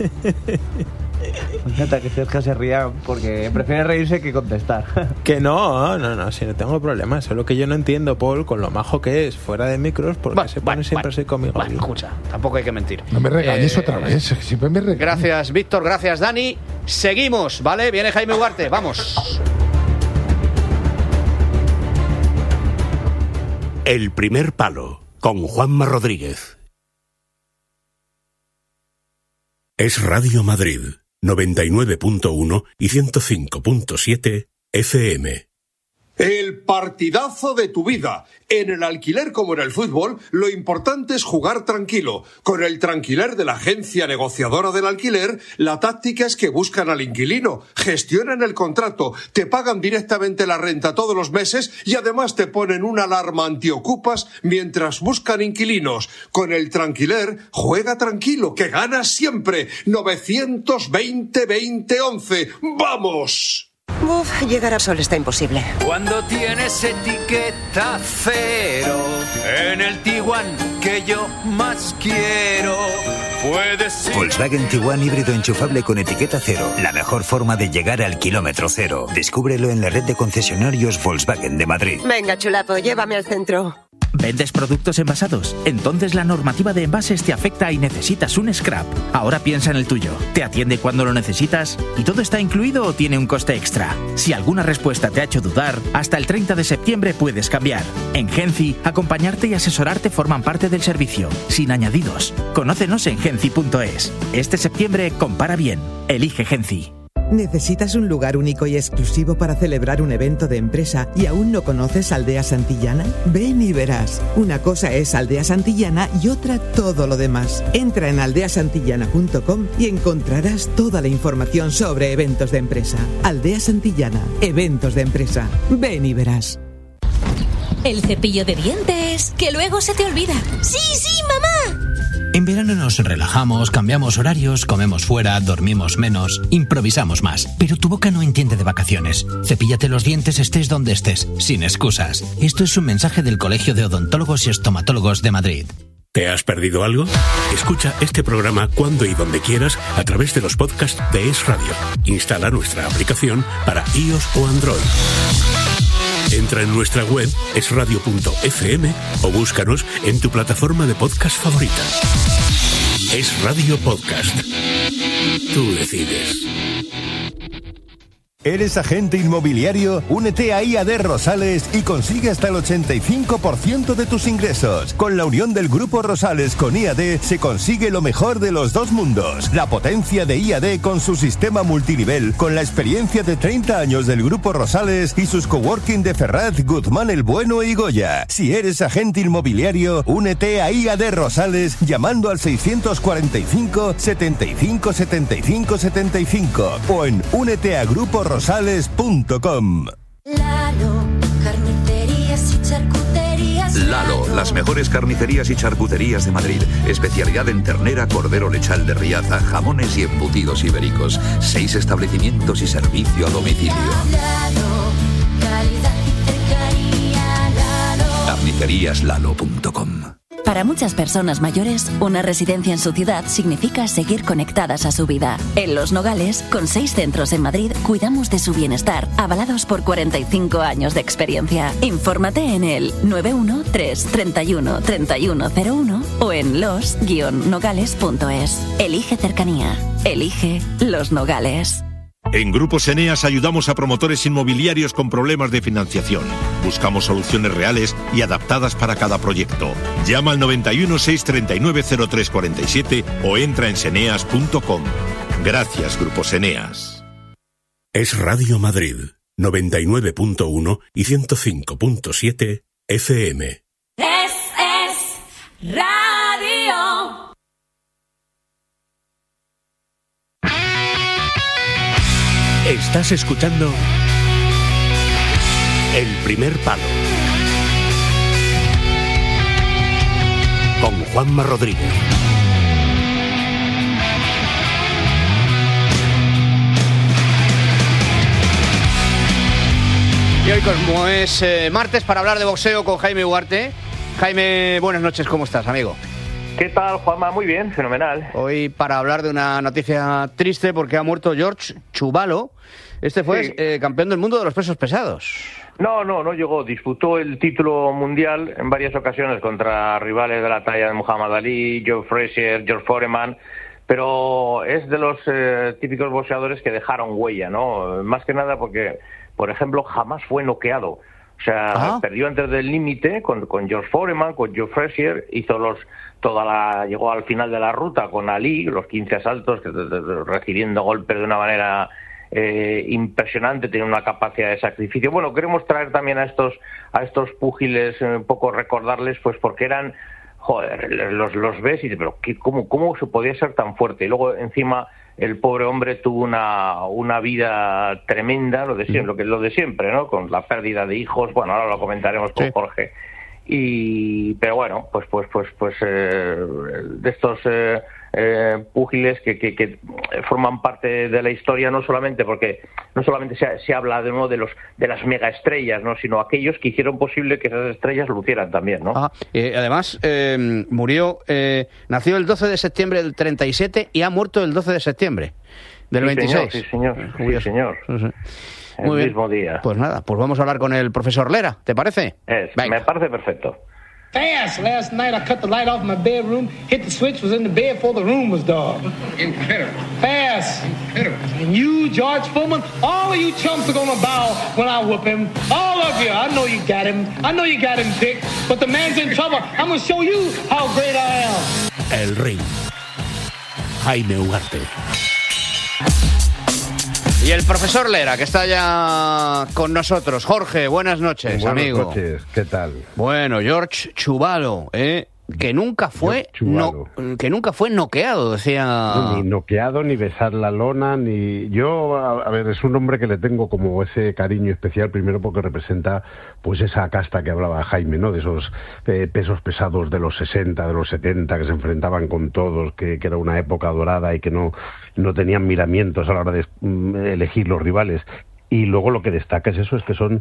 Me encanta que Sergio se ría porque prefiere reírse que contestar. Que no, no, no, si no tengo problema. Solo que yo no entiendo, Paul, con lo majo que es fuera de micros, porque Bueno, se pone bueno, siempre bueno. así conmigo. Bueno, escucha, tampoco hay que mentir. No me regañes Eh, otra vez. que Siempre me regañas. Gracias, Víctor, gracias, Dani. Seguimos, ¿vale? Viene Jaime Ugarte, vamos. El primer palo con Juanma Rodríguez. Es Radio Madrid, noventa y nueve punto uno y ciento cinco punto siete F M. El partidazo de tu vida. En el alquiler como en el fútbol, lo importante es jugar tranquilo. Con el Tranquiler de la agencia negociadora del alquiler, la táctica es que buscan al inquilino, gestionan el contrato, te pagan directamente la renta todos los meses y además te ponen una alarma antiocupas mientras buscan inquilinos. Con el Tranquiler, juega tranquilo, que ganas siempre. novecientos veinte veinte once. ¡Vamos! Uf, llegar a Sol está imposible. Cuando tienes etiqueta cero en el Tiguan que yo más quiero, puedes ir. Volkswagen Tiguan híbrido enchufable con etiqueta cero. La mejor forma de llegar al kilómetro cero. Descúbrelo en la red de concesionarios Volkswagen de Madrid. Venga, chulapo, llévame al centro. ¿Vendes productos envasados? Entonces la normativa de envases te afecta y necesitas un scrap. Ahora piensa en el tuyo. ¿Te atiende cuando lo necesitas? ¿Y todo está incluido o tiene un coste extra? Si alguna respuesta te ha hecho dudar, hasta el treinta de septiembre puedes cambiar. En Genci, acompañarte y asesorarte forman parte del servicio, sin añadidos. Conócenos en genci punto es. Este septiembre compara bien. Elige Genci. ¿Necesitas un lugar único y exclusivo para celebrar un evento de empresa y aún no conoces Aldea Santillana? Ven y verás. Una cosa es Aldea Santillana y otra todo lo demás. Entra en aldea santillana punto com y encontrarás toda la información sobre eventos de empresa. Aldea Santillana, eventos de empresa. Ven y verás. El cepillo de dientes, que luego se te olvida. ¡Sí, sí, mamá! En verano nos relajamos, cambiamos horarios, comemos fuera, dormimos menos, improvisamos más. Pero tu boca no entiende de vacaciones. Cepíllate los dientes estés donde estés, sin excusas. Esto es un mensaje del Colegio de Odontólogos y Estomatólogos de Madrid. ¿Te has perdido algo? Escucha este programa cuando y donde quieras a través de los podcasts de Es Radio. Instala nuestra aplicación para iOS o Android. Entra en nuestra web es radio punto efe eme o búscanos en tu plataforma de podcast favorita. Es Radio Podcast. Tú decides. ¿Eres agente inmobiliario? Únete a I A D Rosales y consigue hasta el ochenta y cinco por ciento de tus ingresos. Con la unión del Grupo Rosales con I A D se consigue lo mejor de los dos mundos. La potencia de I A D con su sistema multinivel, con la experiencia de treinta años del Grupo Rosales y sus coworking de Ferraz, Guzmán el Bueno y Goya. Si eres agente inmobiliario, únete a I A D Rosales llamando al seiscientos cuarenta y cinco, setenta y cinco, setenta y cinco, setenta y cinco o en únete a grupo rosales punto com. Lalo, carnicerías y charcuterías. Lalo, las mejores carnicerías y charcuterías de Madrid. Especialidad en ternera, cordero lechal de Riaza, jamones y embutidos ibéricos. Seis establecimientos y servicio a domicilio. Lalo, calidad y cercanía. Lalo. carnicerías lalo punto com. Para muchas personas mayores, una residencia en su ciudad significa seguir conectadas a su vida. En Los Nogales, con seis centros en Madrid, cuidamos de su bienestar, avalados por cuarenta y cinco años de experiencia. Infórmate en el nueve uno tres, treinta y uno, treinta y uno cero uno o en los guion nogales punto es. Elige cercanía. Elige Los Nogales. En Grupos Eneas ayudamos a promotores inmobiliarios con problemas de financiación. Buscamos soluciones reales y adaptadas para cada proyecto. Llama al noventa y uno, seiscientos treinta y nueve, cero tres cuarenta y siete o entra en seneas punto com. Gracias, Grupos Eneas. Es Radio Madrid, noventa y nueve punto uno y ciento cinco punto siete efe eme. Es, es radio. Estás escuchando El Primer Palo con Juanma Rodríguez. Y hoy, como es eh, martes, para hablar de boxeo con Jaime Ugarte. Jaime, buenas noches, ¿cómo estás, amigo? ¿Qué tal, Juanma? Muy bien, fenomenal. Hoy para hablar de una noticia triste porque ha muerto George Chuvalo. Este fue sí. eh, campeón del mundo de los pesos pesados. No, no, no llegó. Disputó el título mundial en varias ocasiones contra rivales de la talla de Muhammad Ali, Joe Frazier, George Foreman, pero es de los eh, típicos boxeadores que dejaron huella, ¿no? Más que nada porque, por ejemplo, jamás fue noqueado. O sea, ah. perdió antes del límite con, con George Foreman, con Joe Frazier, hizo los toda la llegó al final de la ruta con Ali, los quince asaltos, que, de, de, recibiendo golpes de una manera eh, impresionante, tiene una capacidad de sacrificio. Bueno, queremos traer también a estos a estos púgiles eh, un poco recordarles, pues porque eran, joder, los los ves y dices, pero ¿qué, cómo cómo se podía ser tan fuerte? Y luego encima el pobre hombre tuvo una una vida tremenda, lo de siempre, lo que lo de siempre, ¿no? Con la pérdida de hijos. Bueno, ahora lo comentaremos con sí. Jorge. Y pero bueno, pues pues pues pues eh, de estos eh, eh, púgiles que, que, que forman parte de la historia, no solamente porque no solamente se, se habla de uno de los de las megaestrellas, no, sino aquellos que hicieron posible que esas estrellas lucieran también, ¿no? Ah, eh, además eh, murió, eh, nació el doce de septiembre del treinta y siete y ha muerto el doce de septiembre del sí, veintiséis. Señor, sí, señor, sí, señor. Sí, sí. El Muy mismo bien. día. Pues nada, pues vamos a hablar con el profesor Lera, ¿te parece? Es, me parece perfecto. Fast. Last night I cut the light off my bedroom, hit the switch, was in the bed before the room was dark. Incredible. Fast. Incredible. And you, George Foreman, all of you chumps are gonna bow when I whoop him. All of you. I know you got him. I know you got him picked. But the man's in trouble. I'm gonna show you how great I am. El Ring. Jaime Ugarte. Y el profesor Lera, que está ya con nosotros. Jorge, buenas noches, buenas amigo. Buenas noches, ¿qué tal? Bueno, George Chuvalo, ¿eh? que nunca fue no, que nunca fue noqueado, decía. No, ni noqueado, ni besar la lona, ni yo, a, a ver, es un hombre que le tengo como ese cariño especial, primero porque representa pues esa casta que hablaba Jaime, ¿no? De esos eh, pesos pesados de los sesenta, de los setenta, que se enfrentaban con todos, que, que era una época dorada y que no, no tenían miramientos a la hora de mm, elegir los rivales. Y luego lo que destaca es eso, es que son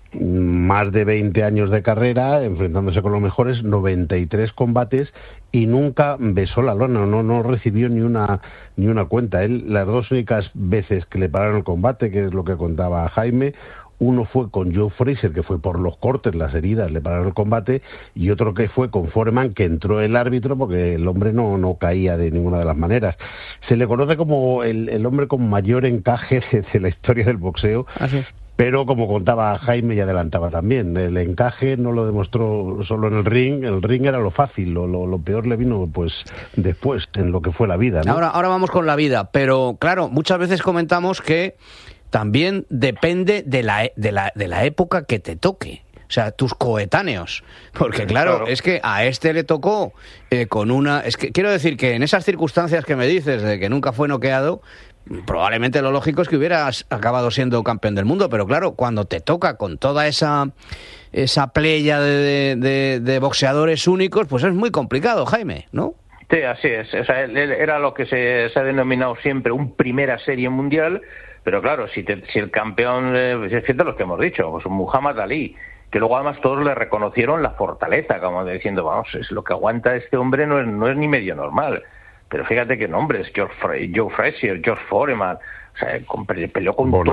más de veinte años de carrera, enfrentándose con los mejores, noventa y tres combates y nunca besó la lona, no no recibió ni una ni una cuenta. Él, las dos únicas veces que le pararon el combate, que es lo que contaba Jaime, uno fue con Joe Frazier, que fue por los cortes, las heridas, le pararon el combate, y otro que fue con Foreman, que entró el árbitro porque el hombre no, no caía de ninguna de las maneras. Se le conoce como el, el hombre con mayor encaje de, de la historia del boxeo. ¿Ah, sí? Pero como contaba Jaime y adelantaba también, el encaje no lo demostró solo en el ring, el ring era lo fácil, lo, lo, lo peor le vino pues después, en lo que fue la vida, ¿no? Ahora, ahora vamos con la vida, pero claro, muchas veces comentamos que también depende de la, de la, de la época que te toque. O sea, tus coetáneos. Porque claro, claro. es que a este le tocó eh, con una... Es que quiero decir que en esas circunstancias que me dices de que nunca fue noqueado, probablemente lo lógico es que hubieras acabado siendo campeón del mundo, pero claro, cuando te toca con toda esa esa playa de, de, de boxeadores únicos, pues es muy complicado, Jaime, ¿no? Sí, así es. O sea, era lo que se, se ha denominado siempre un primera serie mundial, pero claro, si, te, si el campeón, eh, es cierto lo que hemos dicho, pues Muhammad Ali, que luego además todos le reconocieron la fortaleza, como diciendo, vamos, es lo que aguanta este hombre, no es, no es ni medio normal. Pero fíjate qué nombres, George Fra- Joe Frazier, George Foreman, o sea, peleó con